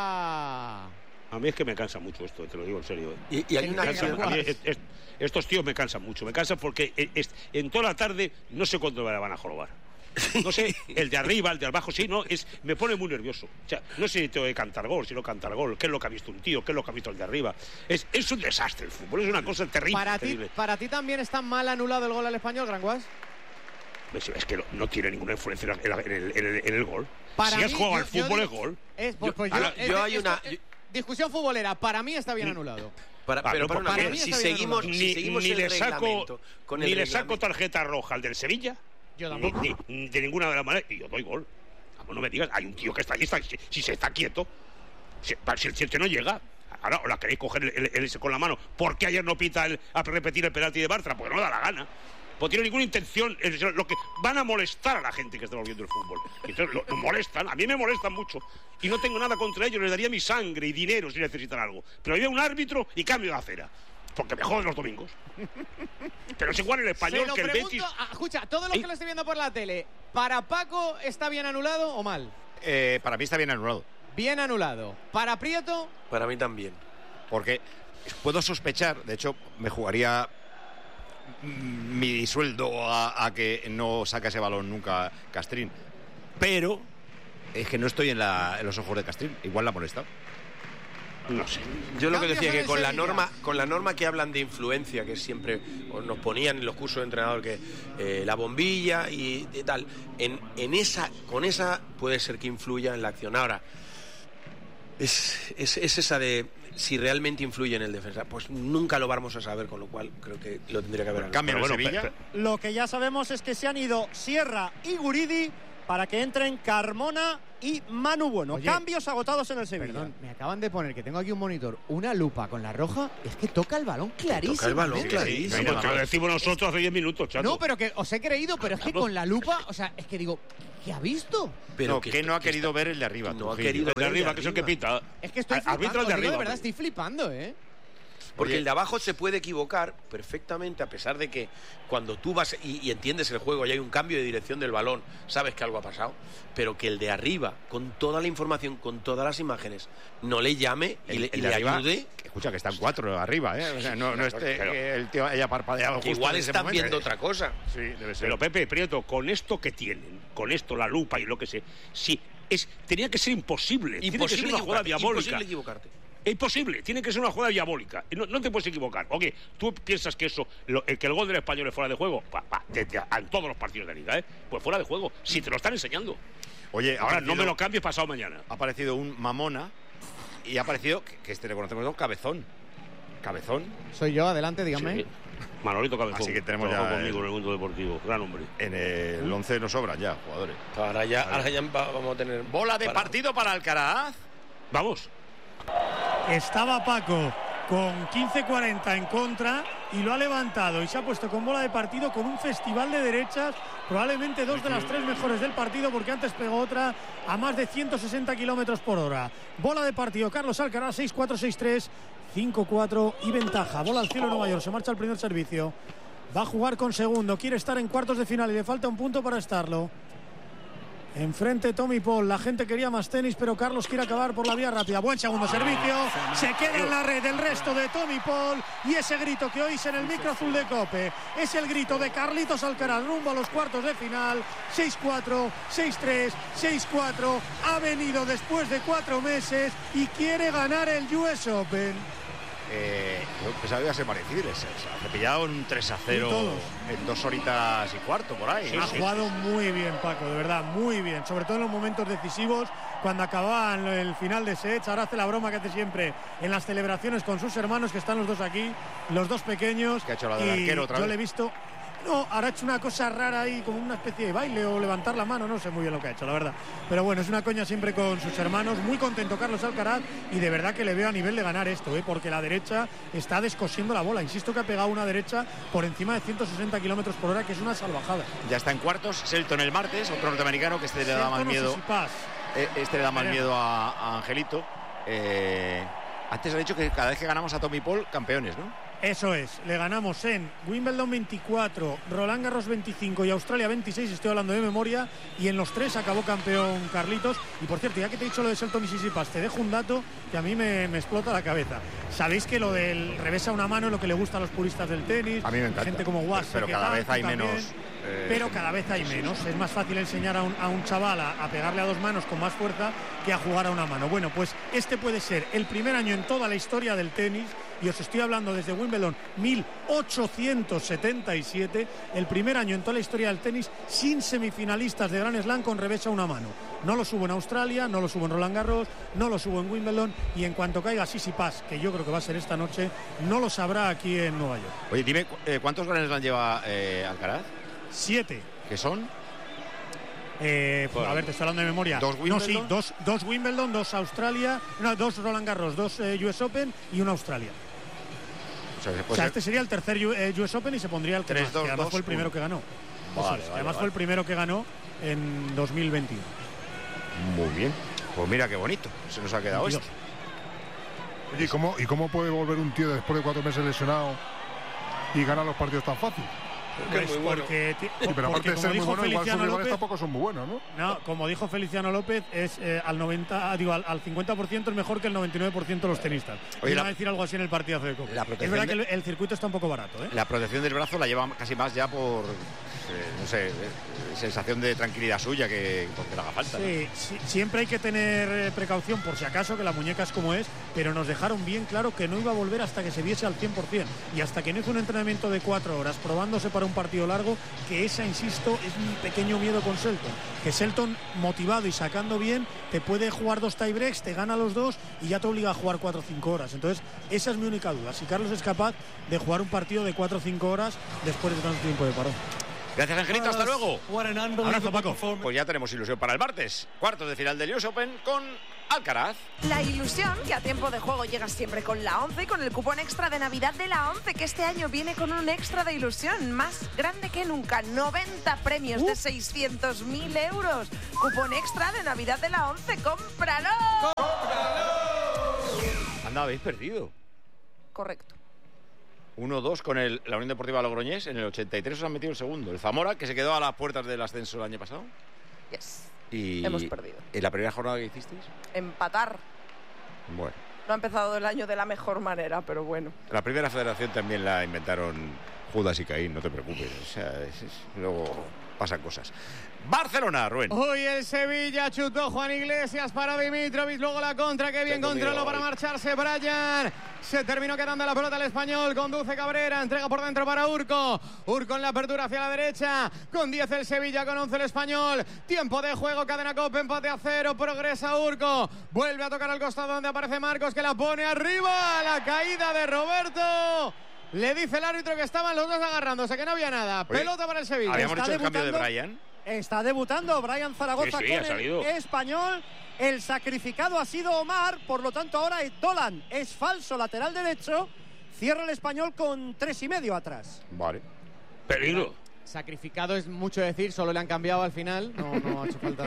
A mí es que me cansa mucho esto, te lo digo en serio. ¿eh? Y, y hay Sí, una sí, Cansa- sí. a mí es- es- estos tíos me cansan mucho. Me cansan porque eh, es- en toda la tarde no sé cuándo me la van a jorobar. No sé, el de arriba, el de abajo, sí, no, es, me pone muy nervioso. O sea, no sé si tengo que cantar gol, si no cantar gol, qué es lo que ha visto un tío, qué es lo que ha visto el de arriba. Es, es un desastre el fútbol, es una cosa terrible. Para ti, terrible. para ti también está mal anulado el gol al Español, Granguas. Es, es que no, no tiene ninguna influencia en, la- en el, en el- en el gol. Para si has mí, jugado yo- al yo fútbol digo- es gol. Es, pues, Yo- pues ahora, es- yo es- hay esto- una- eh, discusión futbolera, para mí está bien anulado. Para, Ah, pero no, para una para cosa, mí si está bien seguimos, anulado. si Ni, seguimos ni el le saco, reglamento, con el ni le saco reglamento- tarjeta roja al del Sevilla, Yo ni, tampoco. ni- ni de ninguna de las maneras, y yo doy gol. Vamos, no me digas, hay un tío que está ahí, está, si, si se está quieto, si, si el siete no llega. Ahora os la queréis coger el, el- el ese con la mano. ¿Por qué ayer no pita el, a repetir el penalti de Bartra? Porque no da la gana. Pues tiene ninguna intención. Es lo que van a molestar a la gente que está volviendo el fútbol. Y entonces lo, lo molestan. A mí me molestan mucho. Y no tengo nada contra ellos. Les daría mi sangre y dinero si necesitan algo. Pero había un árbitro y cambio de acera. Porque me joden los domingos. Pero es igual el Se español lo que el pregunto, Betis. ah, escucha, todos los ¿Eh? que lo estoy viendo por la tele, ¿para Paco está bien anulado o mal? Eh, para mí está bien anulado. Bien anulado. ¿Para Prieto? Para mí también. Porque puedo sospechar, de hecho, me jugaría mi sueldo a, a que no saque ese balón nunca Castrín. Pero es que no estoy en, la, en los ojos de Castrín. Igual la ha molestado. No sé. Yo lo que Cambios decía en que el con la Sevilla. norma, con la norma que hablan de influencia, que siempre nos ponían en los cursos de entrenador que eh, la bombilla y, y tal, en, en esa, con esa puede ser que influya en la acción. Ahora, es, es, es esa de si realmente influye en el defensa, pues nunca lo vamos a saber, con lo cual creo que lo tendría que haber. Cambio en Pero el bueno, Sevilla. pe- Lo que ya sabemos es que se han ido Sierra y Guridi para que entren Carmona y Manu Bueno. Oye, Cambios agotados en el Sevilla. Perdón, me acaban de poner que tengo aquí un monitor, una lupa con la roja, es que toca el balón clarísimo. Toca el balón, ¿eh? clarísimo. No, porque lo decimos nosotros hace diez minutos, chato. No, pero que os he creído, pero es que con la lupa, o sea, es que digo, ¿qué ha visto? Pero no, que, que no ha querido ver el de arriba. No ha Trujillo. querido El de arriba, que es el que pita. Es que estoy Arbitra flipando, el de os digo arriba. de verdad, estoy flipando, ¿eh? Porque Oye. el de abajo se puede equivocar perfectamente, a pesar de que cuando tú vas y, y entiendes el juego y hay un cambio de dirección del balón, sabes que algo ha pasado, pero que el de arriba, con toda la información, con todas las imágenes, no le llame y El, le, el y de le arriba, ayude. que escucha que están cuatro arriba, ¿eh? O sea, no, no este, Pero- que el tío haya parpadeado Que justo igual en ese están momento. viendo otra cosa. Sí, debe ser. Pero Pepe Prieto, con esto que tienen, con esto la lupa y lo que sé, sí, es, tenía que ser imposible. Tiene que ser Imposible una jugada equivocarte, diabólica. imposible equivocarte. Es imposible, tiene que ser una jugada diabólica. No, no te puedes equivocar. ¿O qué? ¿Tú piensas que eso, lo, el, que el gol del español es fuera de juego? Pa, pa, de- de- en todos los partidos de liga, ¿eh? Pues fuera de juego. Si te lo están enseñando. Oye, ha Ahora aparecido- no me lo cambies pasado mañana. Ha aparecido un Mamona y ha aparecido, que, que este le conocemos como Cabezón. Cabezón Soy yo, adelante, dígame. Sí. Manolito Cabezón. Así que tenemos Trabajó ya conmigo el- en el mundo deportivo. Gran hombre. en el once nos sobran ya jugadores. Ahora ya, ahora ya va- vamos a tener. Bola de para- partido para Alcaraz. Vamos. Estaba Paco con quince cuarenta en contra y lo ha levantado y se ha puesto con bola de partido con un festival de derechas, probablemente dos de las tres mejores del partido, porque antes pegó otra a más de ciento sesenta kilómetros por hora. Bola de partido, Carlos Alcaraz, seis cuatro, seis tres, cinco cuatro y ventaja. Bola al cielo Nueva York, se marcha al primer servicio. Va a jugar con segundo, quiere estar en cuartos de final y le falta un punto para estarlo. Enfrente Tommy Paul, la gente quería más tenis, pero Carlos quiere acabar por la vía rápida. Buen segundo servicio, se queda en la red el resto de Tommy Paul y ese grito que oís en el micro azul de COPE es el grito de Carlitos Alcaraz rumbo a los cuartos de final. Seis cuatro, seis tres, seis cuatro, ha venido después de cuatro meses y quiere ganar el U S Open. Eh, yo pensaba que iba a ser parecido. Se se ha cepillado un tres a cero Y todos. en dos horitas y cuarto por ahí. Ha jugado muy bien, Paco, de verdad, muy bien. Sobre todo en los momentos decisivos, cuando acababan el final de sets. Ahora hace la broma que hace siempre en las celebraciones con sus hermanos, que están los dos aquí, los dos pequeños. Que ha hecho la del y arquero otra yo vez. le he visto. No, ahora ha hecho una cosa rara ahí, como una especie de baile o levantar la mano, no sé muy bien lo que ha hecho, la verdad. Pero bueno, es una coña siempre con sus hermanos. Muy contento Carlos Alcaraz y de verdad que le veo a nivel de ganar esto, ¿eh? Porque la derecha está descosiendo la bola. Insisto que ha pegado una derecha por encima de ciento sesenta kilómetros por hora, que es una salvajada. Ya está en cuartos. Selton el martes, otro norteamericano que este le da Selton más o miedo. Tsitsipas. Eh, Este le da más Veremos. miedo a, a Angelito. Eh, antes ha dicho que cada vez que ganamos a Tommy Paul, campeones, ¿no? Eso es, le ganamos en Wimbledon veinticuatro, Roland Garros veinticinco y Australia veintiséis, estoy hablando de memoria, y en los tres acabó campeón Carlitos. Y por cierto, ya que te he dicho lo de Selton y Tsitsipas, te dejo un dato que a mí me, me explota la cabeza. Sabéis que lo del revés a una mano es lo que le gusta a los puristas del tenis, A mí me encanta. gente como Guas, Pero cada vez hay menos. eh, pero cada vez hay menos. Es más fácil enseñar a un, a un chaval a, a pegarle a dos manos con más fuerza que a jugar a una mano. Bueno, pues este puede ser el primer año en toda la historia del tenis, y os estoy hablando desde Wimbledon mil ochocientos setenta y siete, el primer año en toda la historia del tenis sin semifinalistas de Grand Slam con revés a una mano. No lo subo en Australia, no lo subo en Roland Garros, no lo subo en Wimbledon, y en cuanto caiga Tsitsipas, que yo creo que va a ser esta noche, no lo sabrá aquí en Nueva York. Oye, dime, cu- eh, ¿cuántos Grand Slam lleva eh, Alcaraz? Siete. ¿Qué son? Eh, pues, a ver, te estoy hablando de memoria. ¿Dos No, sí, Wimbledon? dos, dos Wimbledon, dos Australia, no, dos Roland Garros, dos eh, U S Open y una Australia. O sea, se O puede sea, ser- este sería el tercer U- eh, U S Open y se pondría el que, Tres, más, dos, que además dos, fue el primero uno. que ganó. Eso Vale, es, vale, además vale. fue el primero que ganó en dos mil veintiuno. Muy bien. Pues mira qué bonito. Se nos ha quedado esto. Oye, ¿y cómo, ¿y cómo puede volver un tío después de cuatro meses lesionado y ganar los partidos tan fácil? Pues muy bueno. porque, ti- Sí, pero aparte de porque ser como muy dijo bueno, igual sus Feliciano rivales López, tampoco son muy buenos, ¿no? no, como dijo Feliciano López, es eh, al noventa, ah, digo, al, al cincuenta por ciento es mejor que el noventa y nueve por ciento de los tenistas. Oye, Iba la- a decir algo así en el partidazo de Copa. la Es protección verdad de- que el, el circuito está un poco barato, ¿eh? La protección del brazo la lleva casi más ya por, eh, no sé, eh, sensación de tranquilidad suya que porque le haga falta. ¿no? Sí, sí, siempre hay que tener eh, precaución por si acaso, que la muñeca es como es, pero nos dejaron bien claro que no iba a volver hasta que se viese al cien por ciento y hasta que no hizo un entrenamiento de cuatro horas probándose para un partido largo, que esa, insisto, es mi pequeño miedo con Shelton, que Shelton motivado y sacando bien te puede jugar dos tiebreaks, te gana los dos y ya te obliga a jugar cuatro o cinco horas. Entonces esa es mi única duda, si Carlos es capaz de jugar un partido de cuatro o cinco horas después de tanto tiempo de parón. Gracias, Angelito, hasta luego. Abrazo, Paco. Pues ya tenemos ilusión para el martes. Cuartos de final del U S Open con Alcaraz. La ilusión que a tiempo de juego llega siempre con la ONCE, con el cupón extra de Navidad de la ONCE, que este año viene con un extra de ilusión más grande que nunca. noventa premios Uh. de seiscientos mil euros. Cupón extra de Navidad de la ONCE. ¡Cómpralo! Anda, habéis perdido. Correcto. uno dos con el, la Unión Deportiva Logroñés. En el ochenta y tres os han metido el segundo. El Zamora, que se quedó a las puertas del ascenso el año pasado. Yes. Y Hemos perdido. ¿En la primera jornada que hicisteis? Empatar. Bueno. No ha empezado el año de la mejor manera, pero bueno. La primera federación también la inventaron Judas y Caín, no te preocupes. O sea, es- es- luego pasan cosas. Barcelona, Rubén. Hoy el Sevilla chutó Juan Iglesias para Dimitrovic, luego la contra, que bien Qué comido controló para hoy. marcharse Brian. Se terminó quedando la pelota el español, conduce Cabrera, entrega por dentro para Urco. Urco en la apertura hacia la derecha, con diez el Sevilla, con once el español. Tiempo de juego, cadena Cope, empate a cero, progresa Urco. Vuelve a tocar al costado donde aparece Marcos, que la pone arriba, la caída de Roberto. Le dice el árbitro que estaban los dos agarrándose, que no había nada. Oye, Pelota para el Sevilla. Habíamos Está dicho el cambio de debutando. Brian. Está debutando Brian Zaragoza Sí, sí, ha con salido. el español. El sacrificado ha sido Omar, por lo tanto ahora es Dolan. Es falso, lateral derecho. Cierra el español con tres y medio atrás. Vale. Peligro. Sacrificado es mucho decir, solo le han cambiado al final. No, no ha hecho falta.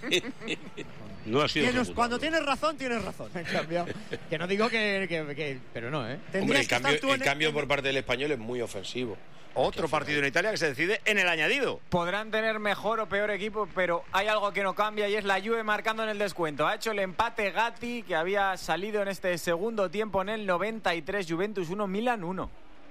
No ha sido Tienes- ejecutado. cuando tienes razón, tienes razón. Han cambiado. Que no digo que, que- que- pero no, ¿eh? Hombre, Tendrías el que estar cambio, tú el en- cambio en- por parte del español es muy ofensivo. Otro partido en Italia que se decide en el añadido. Podrán tener mejor o peor equipo, pero hay algo que no cambia y es la Juve marcando en el descuento. Ha hecho el empate Gatti, que había salido en este segundo tiempo en el noventa y tres. Juventus uno, Milan uno.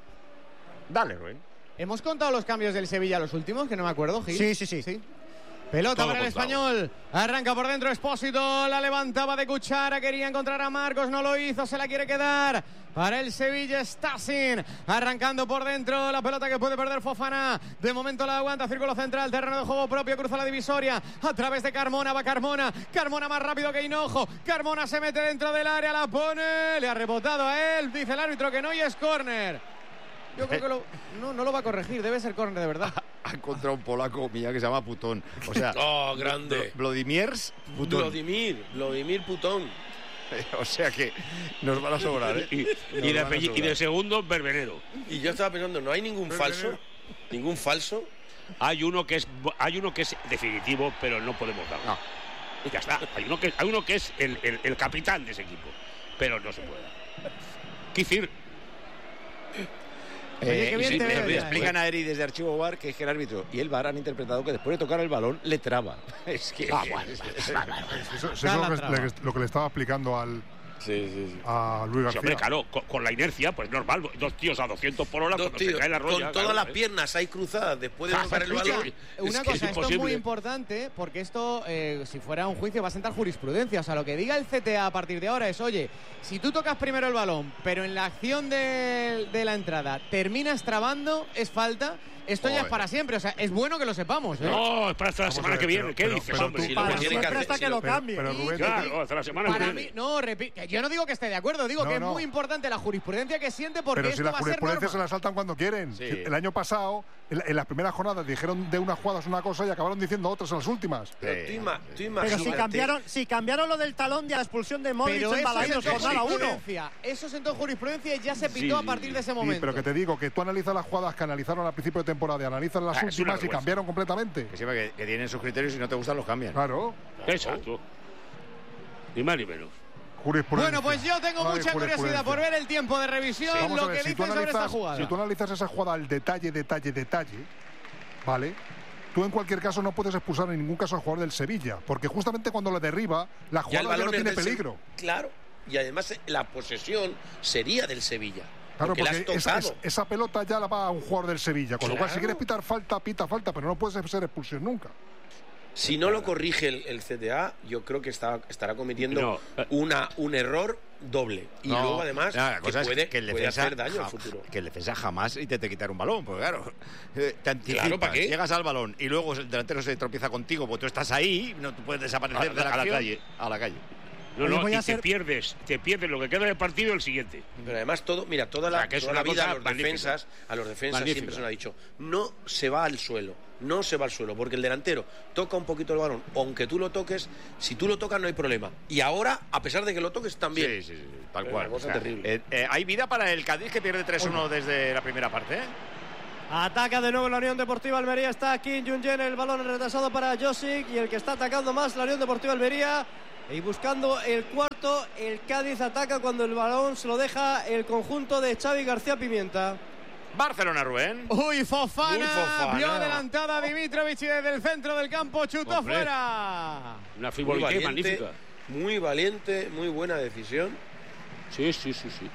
Dale, Rubén. ¿Hemos contado los cambios del Sevilla los últimos? Que no me acuerdo, Gil. Sí, sí, sí. ¿Sí? Pelota Todo para el contado. español. Arranca por dentro Espósito. La levantaba de cuchara. Quería encontrar a Marcos. No lo hizo. Se la quiere quedar. Para el Sevilla, Stasin. Arrancando por dentro. La pelota que puede perder Fofana. De momento la aguanta. Círculo central. Terreno de juego propio. Cruza la divisoria. A través de Carmona. Va Carmona. Carmona más rápido que Hinojo. Carmona se mete dentro del área. La pone. Le ha rebotado a él. Dice el árbitro que no y es córner. Yo creo que lo, no, no lo va a corregir. Debe ser córner de verdad. Ha encontrado un polaco mía que se llama Putón. O sea, Oh, grande. Vladimirs Putón. Vladimir, Vladimir Putón. O sea que nos van a sobrar, ¿eh? Y, y Nos de, van a apellido- y sobrar. de segundo, Berbenero. Y yo estaba pensando, no hay ningún falso, ningún falso. Hay uno que es hay uno que es definitivo, pero no podemos darlo. Ya está. Hay uno que, hay uno que es el, el- el capitán de ese equipo, pero no se puede. Kicir. Oye, qué bien sí, te le- veo le ya, explican a Eri desde Archivo V A R que es que el árbitro y el V A R han interpretado que después de tocar el balón le traba. Es que. Ah, bueno, es- bueno, es- bueno, bueno. Eso, eso es Da lo la que, traba. le- lo que le estaba explicando al, Sí, sí, sí. a Luis Sí, García. hombre, claro, con, con la inercia, pues normal. Dos tíos a doscientos por hora, Dos cuando se tíos, cae la roya. con todas claro, las ¿eh? piernas ahí cruzadas después de Ah, tocar el escucha, balón. Una Es que cosa, es esto es muy imposible. importante porque esto, eh, si fuera un juicio, va a sentar jurisprudencia. O sea, lo que diga el C T A a partir de ahora es, oye, si tú tocas primero el balón, pero en la acción de, de la entrada terminas trabando, es falta. Esto ya es Joder. para siempre. O sea, es bueno que lo sepamos, ¿eh? No, es para hasta la Vamos semana a ver, que viene. pero- ¿Qué pero- dices, pero hombre? tú- Si lo Para que tiene que siempre hacer, hasta si que lo- lo cambie. Pero Rubén, Claro, hasta la semana que Para viene. mí, no, repito, que yo no digo que esté de acuerdo, digo No, que no. es muy importante la jurisprudencia que siente porque pero esto si la va a ser jurisprudencia norma. se la saltan cuando quieren. Sí. El año pasado, en, en las primeras jornadas, dijeron de unas jugadas una cosa y acabaron diciendo otras en las últimas. Pero tú, ima- tú Pero imagínate. si cambiaron, si cambiaron lo del talón de la expulsión de Modric Pero en eso Balaidos sentó jornada uno. jurisprudencia. Eso sentó jurisprudencia y ya se pitó Sí, a partir de ese Sí, momento. pero que te digo que tú analizas las jugadas que analizaron al principio de temporada y analizas las Ah, es una últimas y vergüenza. cambiaron completamente. Que, siempre que, que tienen sus criterios y si no te gustan los cambian. Claro. Exacto. Ni más ni menos. Jurisprudencia. Bueno, pues yo tengo Ay, mucha curiosidad por ver el tiempo de revisión, Vamos lo a ver, que si dicen tú sobre esta analizas- jugada. Si tú analizas esa jugada al detalle, detalle, detalle, ¿vale? Tú en cualquier caso no puedes expulsar en ningún caso al jugador del Sevilla, porque justamente cuando lo derriba, la Ya el jugada ya no balón es tiene del Se- peligro. Claro, y además eh, la posesión sería del Sevilla. Claro, porque, la has porque esa, tocado. es- esa pelota ya la va a un jugador del Sevilla, con lo cual si Claro. quieres pitar falta, pita falta, pero no puede ser expulsión nunca. Si no lo corrige el, el C T A, yo creo que está, estará cometiendo No. una, un error doble. Y No, luego, además, no, la que cosa es puede, que el puede defensa hacer daño ja- al futuro. Que el defensa jamás intente quitar un balón, porque claro, eh, te anticipas, Claro, ¿para qué? llegas al balón y luego el delantero se tropieza contigo, porque tú estás ahí, no tú puedes desaparecer A- de la, a la acción, calle. A la calle. No, Oye, no, voy y a te ser- pierdes, te pierdes lo que queda del partido el siguiente. Pero además todo, mira, toda O la, sea, que es toda una la vida cosa a los magnífica. defensas, a los defensas Magnífica. siempre se nos ha dicho, no se va al suelo, no se va al suelo, porque el delantero toca un poquito el balón, aunque tú lo toques, si tú lo tocas no hay problema. Y ahora, a pesar de que lo toques, también. Sí, sí, sí, tal Es cual. una cosa O sea, terrible. eh, eh, hay vida para el Cádiz, que pierde tres uno desde la primera parte, ¿eh? Ataca de nuevo la Unión Deportiva Almería. Está Kim Jong-un, el balón retrasado para Josic. Y el que está atacando más la Unión Deportiva Almería. Y buscando el cuarto, el Cádiz ataca cuando el balón se lo deja el conjunto de Xavi García Pimienta. Barcelona, Rubén. Uy, Fofana, Uy, Fofana. vio adelantada a Dimitrovic y desde el centro del campo chutó Hombre. fuera. Una Muy figura valiente, magnífica. muy valiente, muy buena decisión. Sí, sí, sí, sí.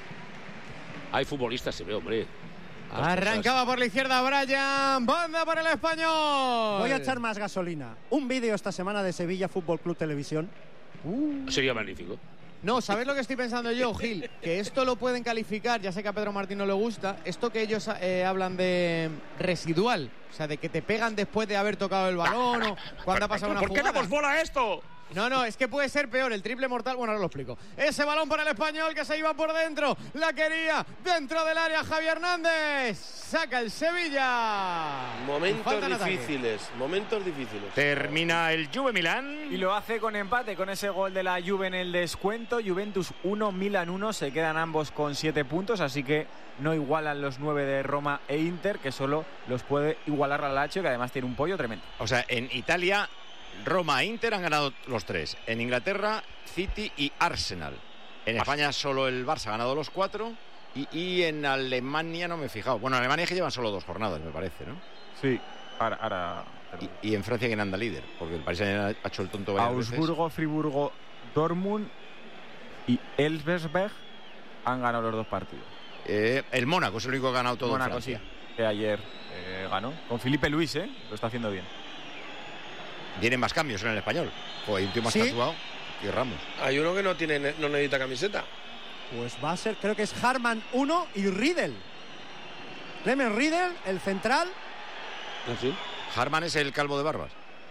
Hay futbolistas, se ve, hombre. Las Arrancaba por la izquierda Brian, banda para el español. Voy a echar más gasolina. Un vídeo esta semana de Sevilla Fútbol Club Televisión. cosas. Sería magnífico. No, ¿sabes lo que estoy pensando yo, Gil? Que esto lo pueden calificar, ya sé que a Pedro Martín no le gusta, esto que ellos eh, hablan de residual, o sea, de que te pegan después de haber tocado el balón o cuando ha pasado una ¿Por qué jugada. damos bola a esto? No, no, es que puede ser peor, el triple mortal, bueno, ahora lo explico. Ese balón para el español que se iba por dentro, la quería dentro del área Javier Hernández, saca el Sevilla. Momentos Falta en ataque. difíciles, momentos difíciles. Termina el Juve Milán. Y lo hace con empate, con ese gol de la Juve en el descuento. Juventus uno, Milan uno. Se quedan ambos con siete puntos, así que no igualan los nueve de Roma e Inter, que solo los puede igualar la Lazio, que además tiene un pollo tremendo. O sea, en Italia, Roma e Inter han ganado los tres. En Inglaterra, City y Arsenal. En España solo el Barça ha ganado los cuatro. Y, y en Alemania no me he fijado. Bueno, en Alemania es que llevan solo dos jornadas, me parece, ¿no? Sí, ahora... ahora... Y, y en Francia, ¿quién anda líder? Porque el Paris ha hecho el tonto varias veces. Augsburgo, Friburgo, Dortmund y Elversberg han ganado los dos partidos. Eh, el Mónaco es el único que ha ganado todo Mónaco, en Francia. sí, que ayer eh, ganó. Con Felipe Luis, ¿eh? Lo está haciendo bien. Vienen más cambios en el español. Joder, hay un tío más ¿Sí? tatuado que Ramos. Hay uno que no tiene, no necesita camiseta. Pues va a ser, creo que es Harman uno y Riedel. Clemens Riedel, el central. ¿Así? Harman es el calvo de barbas.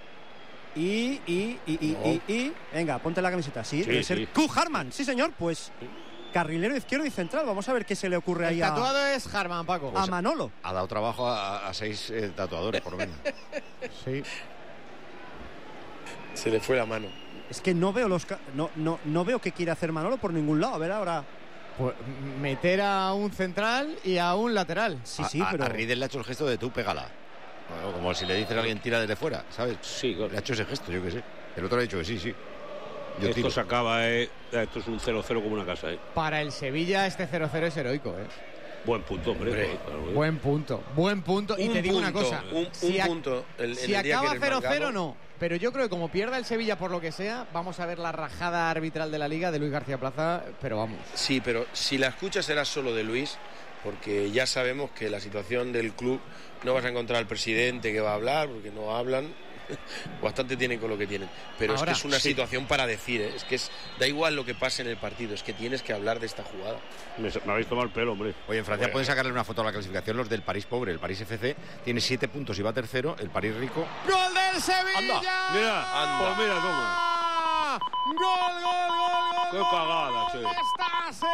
Y, y, y, y, No. y, y- venga, ponte la camiseta. Sí, Sí, debe ser sí. Q Harman. Sí, señor, pues carrilero izquierdo y central. Vamos a ver qué se le ocurre ahí El a, tatuado es Harman, Paco. a Manolo. Ha dado trabajo a, a seis eh, tatuadores, por lo menos. Sí. Se le fue la mano. Es que no veo los ca- no, no, no veo qué quiere hacer Manolo por ningún lado. A ver ahora. Pues meter a un central y a un lateral. Sí, A- sí, a, pero. a Riedel le ha hecho el gesto de tú, pégala. Bueno, como si le dices a alguien tira desde fuera, ¿sabes? Sí, claro. Le ha hecho ese gesto, yo qué sé. El otro le ha dicho que sí, sí. Yo Esto tiro. se acaba, eh. Esto es un cero cero como una casa, eh. Para el Sevilla este cero cero es heroico, ¿eh? Buen punto, hombre. Hombre. Claro, claro, eh. Buen punto, buen punto. Y Un te digo una punto, cosa. Un, si un a- punto. El, en Si el día acaba que eres cero cero mangado. no, pero yo creo que como pierda el Sevilla por lo que sea, vamos a ver la rajada arbitral de la Liga de Luis García Plaza, pero vamos. Sí, pero si la escucha será solo de Luis, porque ya sabemos que la situación del club no vas a encontrar al presidente que va a hablar, porque no hablan. Bastante tienen con lo que tienen. Pero Ahora, es que es una sí. situación para decir, ¿eh? Es que es, da igual lo que pase en el partido, es que tienes que hablar de esta jugada. Me, me habéis tomado el pelo, hombre. Oye, en Francia Bueno. pueden sacarle una foto a la clasificación los del París pobre. El París F C tiene siete puntos y va tercero. El París rico. ¡Gol del Sevilla! Anda, mira, Anda. pues mira, toma. ¡Gol, gol, gol, gol! Qué gol! cagada, che. ¡Estás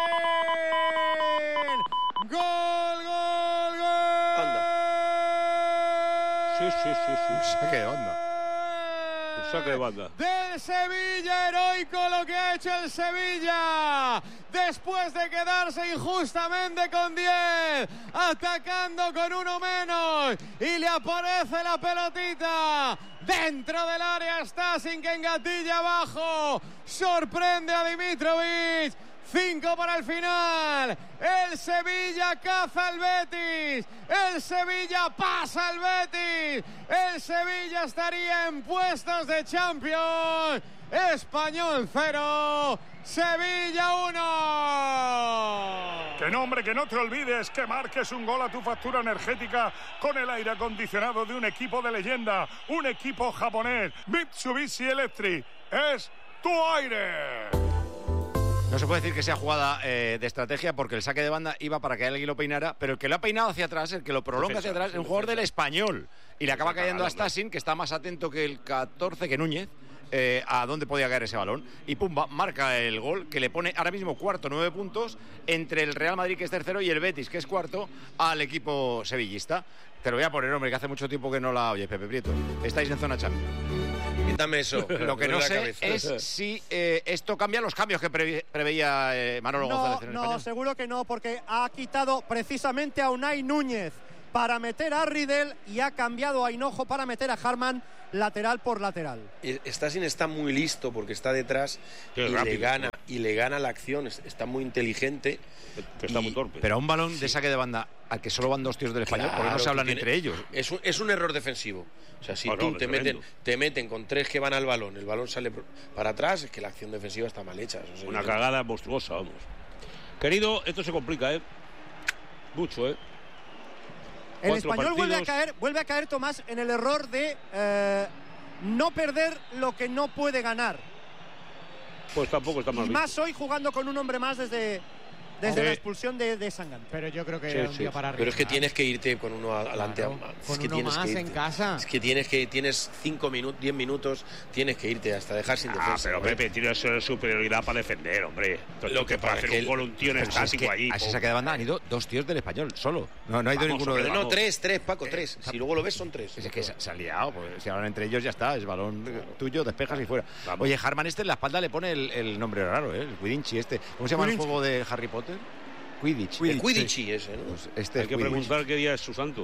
en! ¡Gol, gol, gol! Anda. Sí, sí, sí, sí. ¿Qué onda? Saque de banda. Del Sevilla, heroico lo que ha hecho el Sevilla. Después de quedarse injustamente con diez, atacando con uno menos. Y le aparece la pelotita. Dentro del área está sin que engatilla abajo. Sorprende a Dimitrovic. Cinco para el final. El Sevilla caza al Betis. El Sevilla pasa al Betis. El Sevilla estaría en puestos de Champions. Español cero. Sevilla uno. Que no, hombre, que no te olvides que marques un gol a tu factura energética con el aire acondicionado de un equipo de leyenda. Un equipo japonés. Mitsubishi Electric. Es tu aire. No se puede decir que sea jugada eh, de estrategia porque el saque de banda iba para que alguien lo peinara, pero el que lo ha peinado hacia atrás, el que lo prolonga hacia atrás, es un jugador del Español. Y le acaba cayendo a Stasin, que está más atento que el catorce, que Núñez, eh, a dónde podía caer ese balón. Y pumba, marca el gol, que le pone ahora mismo cuarto, nueve puntos, entre el Real Madrid, que es tercero, y el Betis, que es cuarto, al equipo sevillista. Te lo voy a poner, hombre, que hace mucho tiempo que no la oyes, Pepe Prieto. Estáis en zona Champions. Quítame eso. Lo que no sé es si eh, esto cambia los cambios que previ preveía eh, Manolo no, González en el No, español. seguro que no, porque ha quitado precisamente a Unai Núñez para meter a Riddle y ha cambiado a Hinojo para meter a Harman lateral por lateral. Stasin está muy listo porque está detrás y rápido, le gana y le gana la acción. Está muy inteligente. Que está muy torpe. Pero a un balón de saque de banda al que solo van dos tíos del español, porque no se hablan tiene, entre ellos. Es un, es un error defensivo. O sea, si oh, tú no, te, tremendo. meten, te meten con tres que van al balón, el balón sale para atrás, es que la acción defensiva está mal hecha. Eso Una cagada monstruosa, vamos. Querido, esto se complica, ¿eh? Mucho, ¿eh? El Cuatro español vuelve a partidos. caer, vuelve a caer, Tomás, en el error de eh, no perder lo que no puede ganar. Pues tampoco está mal Y visto. más hoy jugando con un hombre más desde, desde Sí. la expulsión de, de Sangan. Pero yo creo que Sí, era un sí. día para Pero es que arriesgar. tienes que irte con uno adelante. Claro, es con que uno tienes más que en irte. casa. Es que tienes que tienes cinco minutos, diez minutos, tienes que irte hasta dejar sin Ah, defensa. pero hombre. Pepe tiene superioridad para defender, hombre. Lo que para pasa hacer es que un gol un tío en Pero si es estático que allí. a ese po. saque de banda han ido dos tíos del español, solo. No, no ha ido Vamos, ninguno de hombre, No, vamos. tres, tres, Paco, tres. Si luego lo ves, son tres. Es que se, se ha liado, pues si hablan entre ellos ya está, es balón tuyo, despejas y fuera. Vamos. Oye, Harman este en la espalda le pone el, el nombre raro, ¿eh? El Quidditch este. ¿Cómo se llama Quidditch. el juego de Harry Potter? Quidditch. El Quidditch ese, ¿no? Pues este Hay es que Quidditch. preguntar qué día es su santo.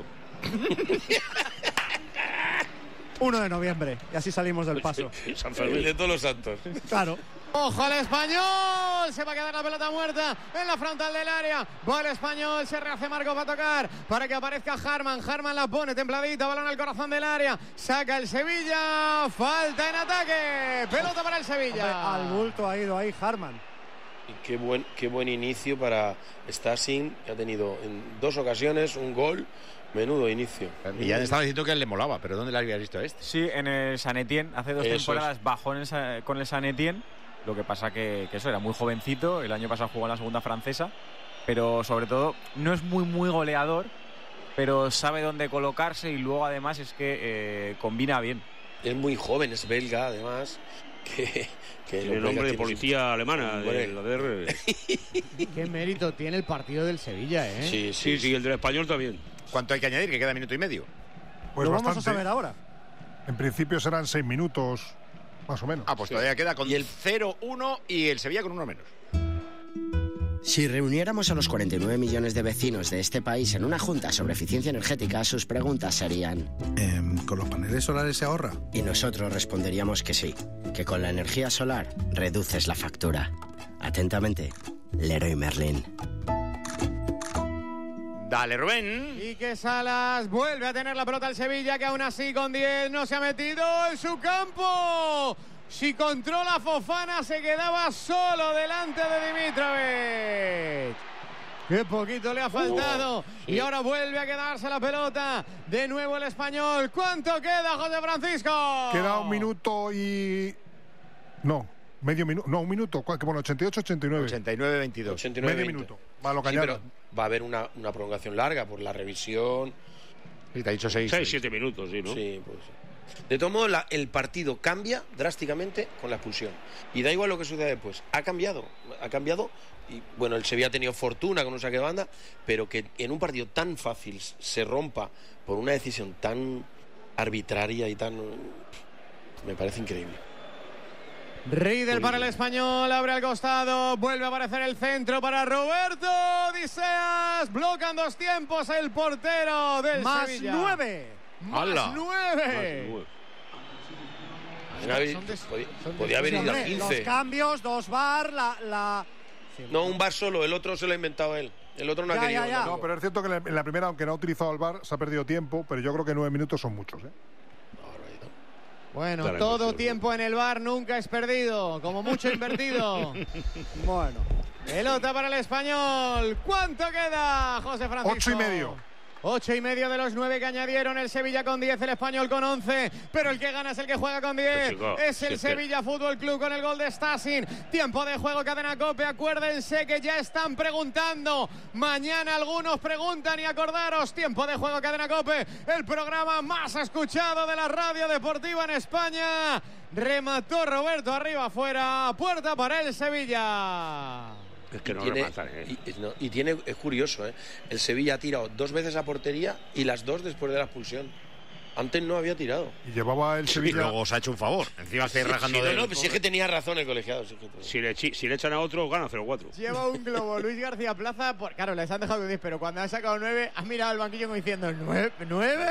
uno de noviembre, y así salimos del paso. San El Fermín. de todos los santos. Claro. ¡Ojo al español! Se va a quedar la pelota muerta en la frontal del área. Va el español, se rehace Marcos para tocar para que aparezca Harman. Harman la pone templadita, balón al corazón del área. Saca el Sevilla. Falta en ataque. Pelota para el Sevilla. Hombre, al bulto ha ido ahí Harman. Y qué buen, qué buen inicio para Stasin, que ha tenido en dos ocasiones un gol. Menudo inicio. Y ya estaba diciendo que a él le molaba, pero ¿dónde le habías visto a este? Sí, en el San Etienne. Hace dos Eso temporadas bajó en el Sa- con el San Etienne. Lo que pasa que, que eso era muy jovencito. El año pasado jugó en la segunda francesa. Pero sobre todo no es muy, muy goleador. Pero sabe dónde colocarse y luego además es que eh, combina bien. Es muy joven, es belga, además. Que, que Tiene los nombre de belgas policía tienen alemana, Hombre. de la D R. Qué mérito tiene el partido del Sevilla, ¿eh? su- Sí, Sí, sí, el del español también. ¿Cuánto hay que añadir? Que queda minuto y medio. Pues Lo bastante. vamos a saber ahora. En principio serán seis minutos, más o menos. Ah, pues todavía queda con el cero uno y el Sevilla con uno menos. Si reuniéramos a los cuarenta y nueve millones de vecinos de este país en una junta sobre eficiencia energética, sus preguntas serían... Eh, ¿Con los paneles solares se ahorra? Y nosotros responderíamos que sí, que con la energía solar reduces la factura. Atentamente, Leroy Merlin. Dale, Rubén. Y que Salas vuelve a tener la pelota al Sevilla, que aún así con diez no se ha metido en su campo. Si controla Fofana se quedaba solo delante de Dimitrovic. Qué poquito le ha faltado. Oh, sí. Y ahora vuelve a quedarse la pelota. De nuevo el español. ¿Cuánto queda, José Francisco? Queda un minuto y... No, medio minuto. No, un minuto. ¿Cuál? Que bueno, ochenta y ocho, ochenta y nueve. ochenta y nueve veintidós. ochenta y nueve Medio veinte. minuto. Va lo que Sí, añadan. pero va a haber una, una prolongación larga por la revisión. Sí, te ha dicho seis. Seis, siete minutos, sí, ¿no? Sí, pues. De todo modo, la- el partido cambia drásticamente con la expulsión. Y da igual lo que suceda después. Ha cambiado. Ha cambiado. Y bueno, el Sevilla ha tenido fortuna con un saque de banda, pero que en un partido tan fácil se rompa por una decisión tan arbitraria y tan. me parece increíble. Riedel para el Español, abre al costado, vuelve a aparecer el centro para Roberto Odiseas, bloquean dos tiempos el portero del Más Sevilla. nueve. Más ¡Hala! nueve. Podía, podía, podía haber ido a Hombre, quince. Los cambios, dos bar, la... la... No, un bar solo, el otro se lo ha inventado él. El otro no Ya, ha querido. ya, ya. No, pero es cierto que en la primera, aunque no ha utilizado el V A R, se ha perdido tiempo, pero yo creo que nueve minutos son muchos, ¿eh? Bueno, Claro, todo inversión. tiempo en el bar nunca es perdido, como mucho invertido. Bueno. Pelota para el Español. ¿Cuánto queda, José Francisco? Ocho y medio. Ocho y medio de los nueve que añadieron, el Sevilla con diez, el Español con once, pero el que gana es el que juega con diez, Chico, es si el es que- Sevilla Fútbol Club con el gol de Stasin. Tiempo de juego, cadena COPE, acuérdense que ya están preguntando, mañana algunos preguntan y acordaros, tiempo de juego, cadena COPE, el programa más escuchado de la radio deportiva en España. Remató Roberto arriba, afuera, puerta para el Sevilla. Es que no tiene, rematan, ¿eh? y, no, y tiene, es curioso, ¿eh? El Sevilla ha tirado dos veces a portería y las dos después de la expulsión. Antes no había tirado. Y llevaba el Y Sevilla. luego se ha hecho un favor. Encima estáis rajando Sí, de no, no, él. pues sí es que tenía razón el colegiado. Sí que- Si le, chi- si le echan a otro, gana cero cuatro. Lleva un globo Luis García Plaza, por, claro, les han dejado diez, pero cuando han sacado nueve, has mirado al banquillo como diciendo, ¿nueve? ¿nueve?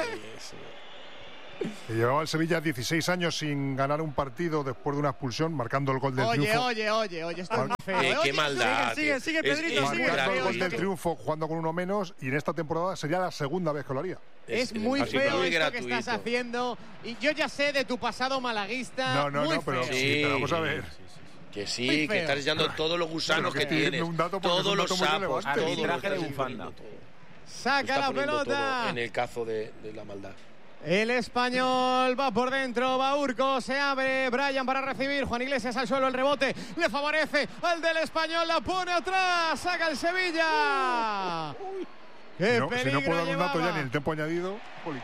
Que llevaba el Sevilla dieciséis años sin ganar un partido después de una expulsión, marcando el gol del Oye, triunfo. oye, oye, oye, esto es Mar- muy feo. Eh, ¿eh? qué Oye, maldad. Sigue, tío. sigue, Es- Pedrito, es sigue. muy Marcando el grave. gol del triunfo jugando con uno menos, y en esta temporada sería la segunda vez que lo haría. Es muy así feo muy esto gratuito. que estás haciendo. Y yo ya sé de tu pasado malaguista. No, no, muy no, pero feo. sí, pero vamos a ver. Que Muy sí, feo. que estás echando todos los gusanos Pero que, que estoy tienes. diciendo un dato porque es Todos un los dato muy sapos. relevante. todo lo Arbitraje de estás bufanda. poniendo todo. Saca Está la poniendo todo pelota. en el cazo de, de la maldad. El Español va por dentro, va Urco, se abre, Brian para recibir, Juan Iglesias al suelo, el rebote le favorece al del Español, la pone atrás, saca el Sevilla. ¡Qué Si no, si peligro no puedo dar un dato ya llevaba! ni el tiempo añadido. jolín.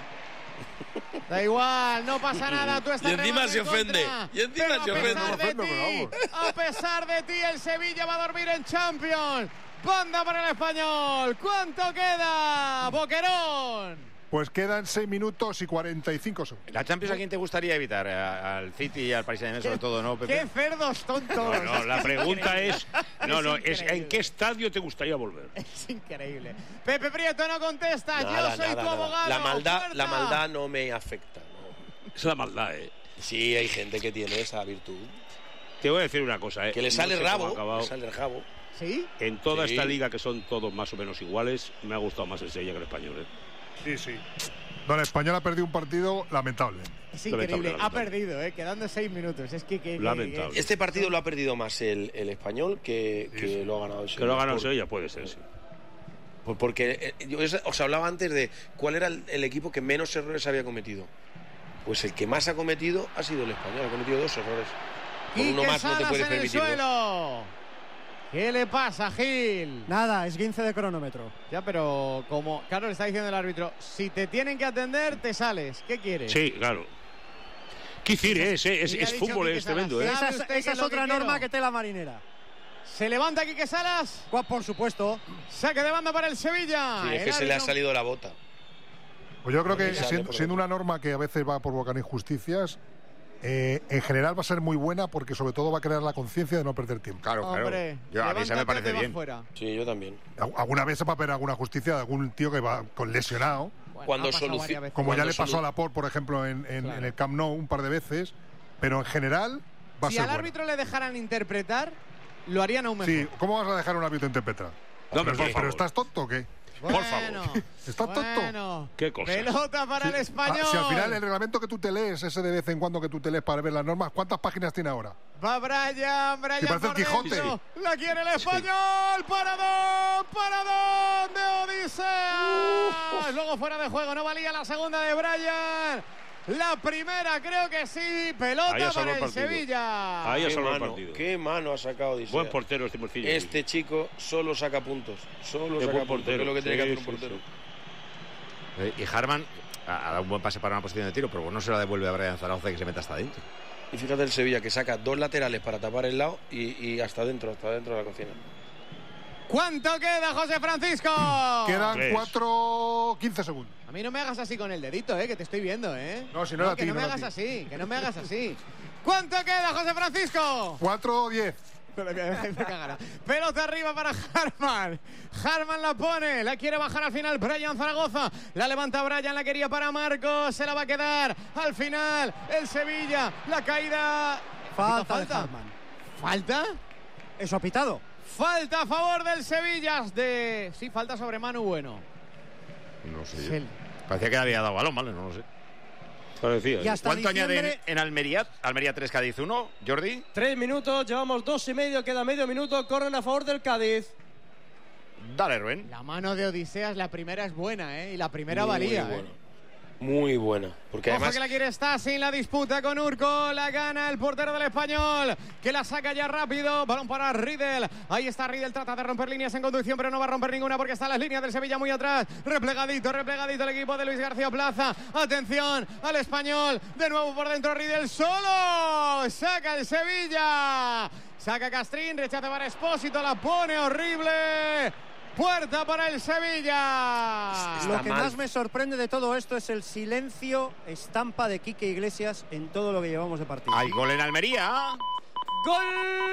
Da igual, no pasa nada, tú estás Y encima remando se en ofende, contra. y encima Pero se a ofende. pesar No me ofendo, pero de ti, a pesar de ti, el Sevilla va a dormir en Champions. Banda para el Español, ¿cuánto queda? Boquerón. Pues quedan seis minutos y cuarenta y cinco segundos. ¿La Champions a quién te gustaría evitar? ¿A- ¿Al City y al Paris Saint-Germain sobre todo, no, Pepe? ¡Qué cerdos tontos! No, no, la pregunta es, no, no, es increíble. ¿en qué estadio te gustaría volver? Es increíble. Pepe Prieto no contesta. Nada, Yo soy nada, tu nada. abogado. La maldad, Puerta. la maldad no me afecta. No. Es la maldad, ¿eh? Sí, hay gente que tiene esa virtud. Te voy a decir una cosa, ¿eh? Que le No sale sé el cómo ha rabo. acabado. Le sale el rabo. ¿Sí? En toda Sí. esta liga, que son todos más o menos iguales, me ha gustado más el Sevilla que el Español, ¿eh? Sí, sí. No, el Español ha perdido un partido lamentable. Es Lamentable, increíble. Ha lamentable. perdido, ¿eh? Quedando seis minutos. Es que... que- que- Lamentable. Este partido lo ha perdido más el, el español que, que lo ha ganado el Que lo ha ganado el Por- Sevilla, puede ser, sí. por- Porque eh, yo os- os hablaba antes de cuál era el, el equipo que menos errores había cometido. Pues el que más ha cometido ha sido el español. Ha cometido dos errores. Con uno Quique más no te Salas puedes en el permitir dos. suelo. ¿Qué le pasa, Gil? Nada, es quince de cronómetro. Ya, pero como claro le está diciendo el árbitro, si te tienen que atender, te sales. ¿Qué quieres? Sí, claro. ¿Qué decir es, eh? Es, Y le ha es dicho fútbol, Quique es tremendo, ¿eh? Salas. Esa ¿Sabe es, usted esa qué es lo otra que norma quiero? que tela marinera. ¿Se levanta Quique Salas? Pues, por supuesto. Saque de banda para el Sevilla. Sí, es El que se le ha árbitro- salido la bota. Pues yo creo que Porque sale siendo, por siendo otro. una norma que a veces va a provocar injusticias, eh, en general va a ser muy buena porque sobre todo va a crear la conciencia de no perder tiempo. Claro, claro. Hombre, Yo, a mí esa me levántate, parece te vas bien. fuera. Sí, yo también. Al- Alguna vez se va a ver alguna justicia de algún tío que va con lesionado, Bueno, Cuando ha pasado soluci- varias veces. como ya Cuando le pasó solu- a Laporte, por ejemplo, en, en- Claro. en el Camp Nou un par de veces, pero en general va a Si ser al buena. árbitro le dejaran interpretar, lo harían aún mejor. Sí, ¿cómo vas a dejar a un árbitro interpretar? No, pero, por pero favor. ¿estás tonto o qué? Bueno, por favor. ¿Estás tonto? bueno. ¿Qué cosas? Pelota para el Ah, español. si al final el reglamento que tú te lees, ese de vez en cuando que tú te lees para ver las normas, ¿cuántas páginas tiene ahora? Va Brian, Brian Que parece por el Quijote. dentro. La quiere el español. Paradón, paradón de Odiseas. Luego fuera de juego, no valía la segunda de Brian. La primera creo que sí. Ahí ha Pelota salvado para el el partido. Sevilla. Ahí ha Qué salvado el mano, partido. qué mano ha sacado Odisea. Buen portero este Morcillo. Este chico solo saca puntos. Solo Qué saca buen puntos. portero. Que es lo que tiene que Sí, hacer un sí, portero. sí. Eh, Y Harman ha, ha dado un buen pase para una posición de tiro, pero no se la devuelve a Brian Zaragoza que se meta hasta adentro. Y fíjate el Sevilla que saca dos laterales para tapar el lado y, y hasta adentro, hasta dentro de la cocina. ¿Cuánto queda, José Francisco? Quedan Tres. cuatro, quince segundos. A mí no me hagas así con el dedito, ¿eh? Que te estoy viendo, ¿eh? No, si no era a que ti, no no me era a hagas ti. así, que no me hagas así. ¿Cuánto queda, José Francisco? cuatro diez. Pelota arriba para Harman. Harman la pone, la quiere bajar al final Brian Zaragoza. La levanta Brian, la quería para Marcos. Se la va a quedar al final el Sevilla. La caída. Falta, falta. de Harman. ¿Falta? Eso ha pitado. Falta a favor del Sevilla. De... Sí, falta sobre Manu Bueno. No sé. Sí. Parecía que había dado balón, ¿vale? No lo sé. Parecía. Y hasta ¿Cuánto diciembre... añaden en Almería? Almería tres, Cádiz uno. Jordi. Tres minutos, llevamos dos y medio, queda medio minuto, corren a favor del Cádiz. Dale, Rubén. La mano de Odiseas, la primera es buena, ¿eh? Y la primera Muy valía, buena. ¿eh? Muy buena. Porque Ojo además que la quiere Stasi en la disputa con Urco. La gana el portero del Español, que la saca ya rápido. Balón para Riedel. Ahí está Riedel, trata de romper líneas en conducción, pero no va a romper ninguna porque están las líneas del Sevilla muy atrás. Replegadito, replegadito el equipo de Luis García Plaza. Atención al Español. De nuevo por dentro Riedel solo. Saca el Sevilla. Saca Castrín, rechaza para Espósito. La pone horrible. Puerta para el Sevilla. Lo que más me sorprende de todo esto es el silencio estampa de Quique Iglesias en todo lo que llevamos de partido. Hay gol en Almería. ¡Gol!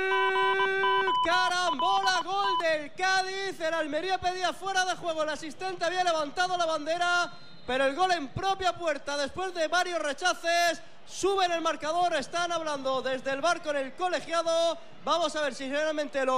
¡Carambola! ¡Gol del Cádiz! El Almería pedía fuera de juego. El asistente había levantado la bandera, pero el gol en propia puerta después de varios rechaces. Suben el marcador, están hablando desde el bar con el colegiado. Vamos a ver si realmente lo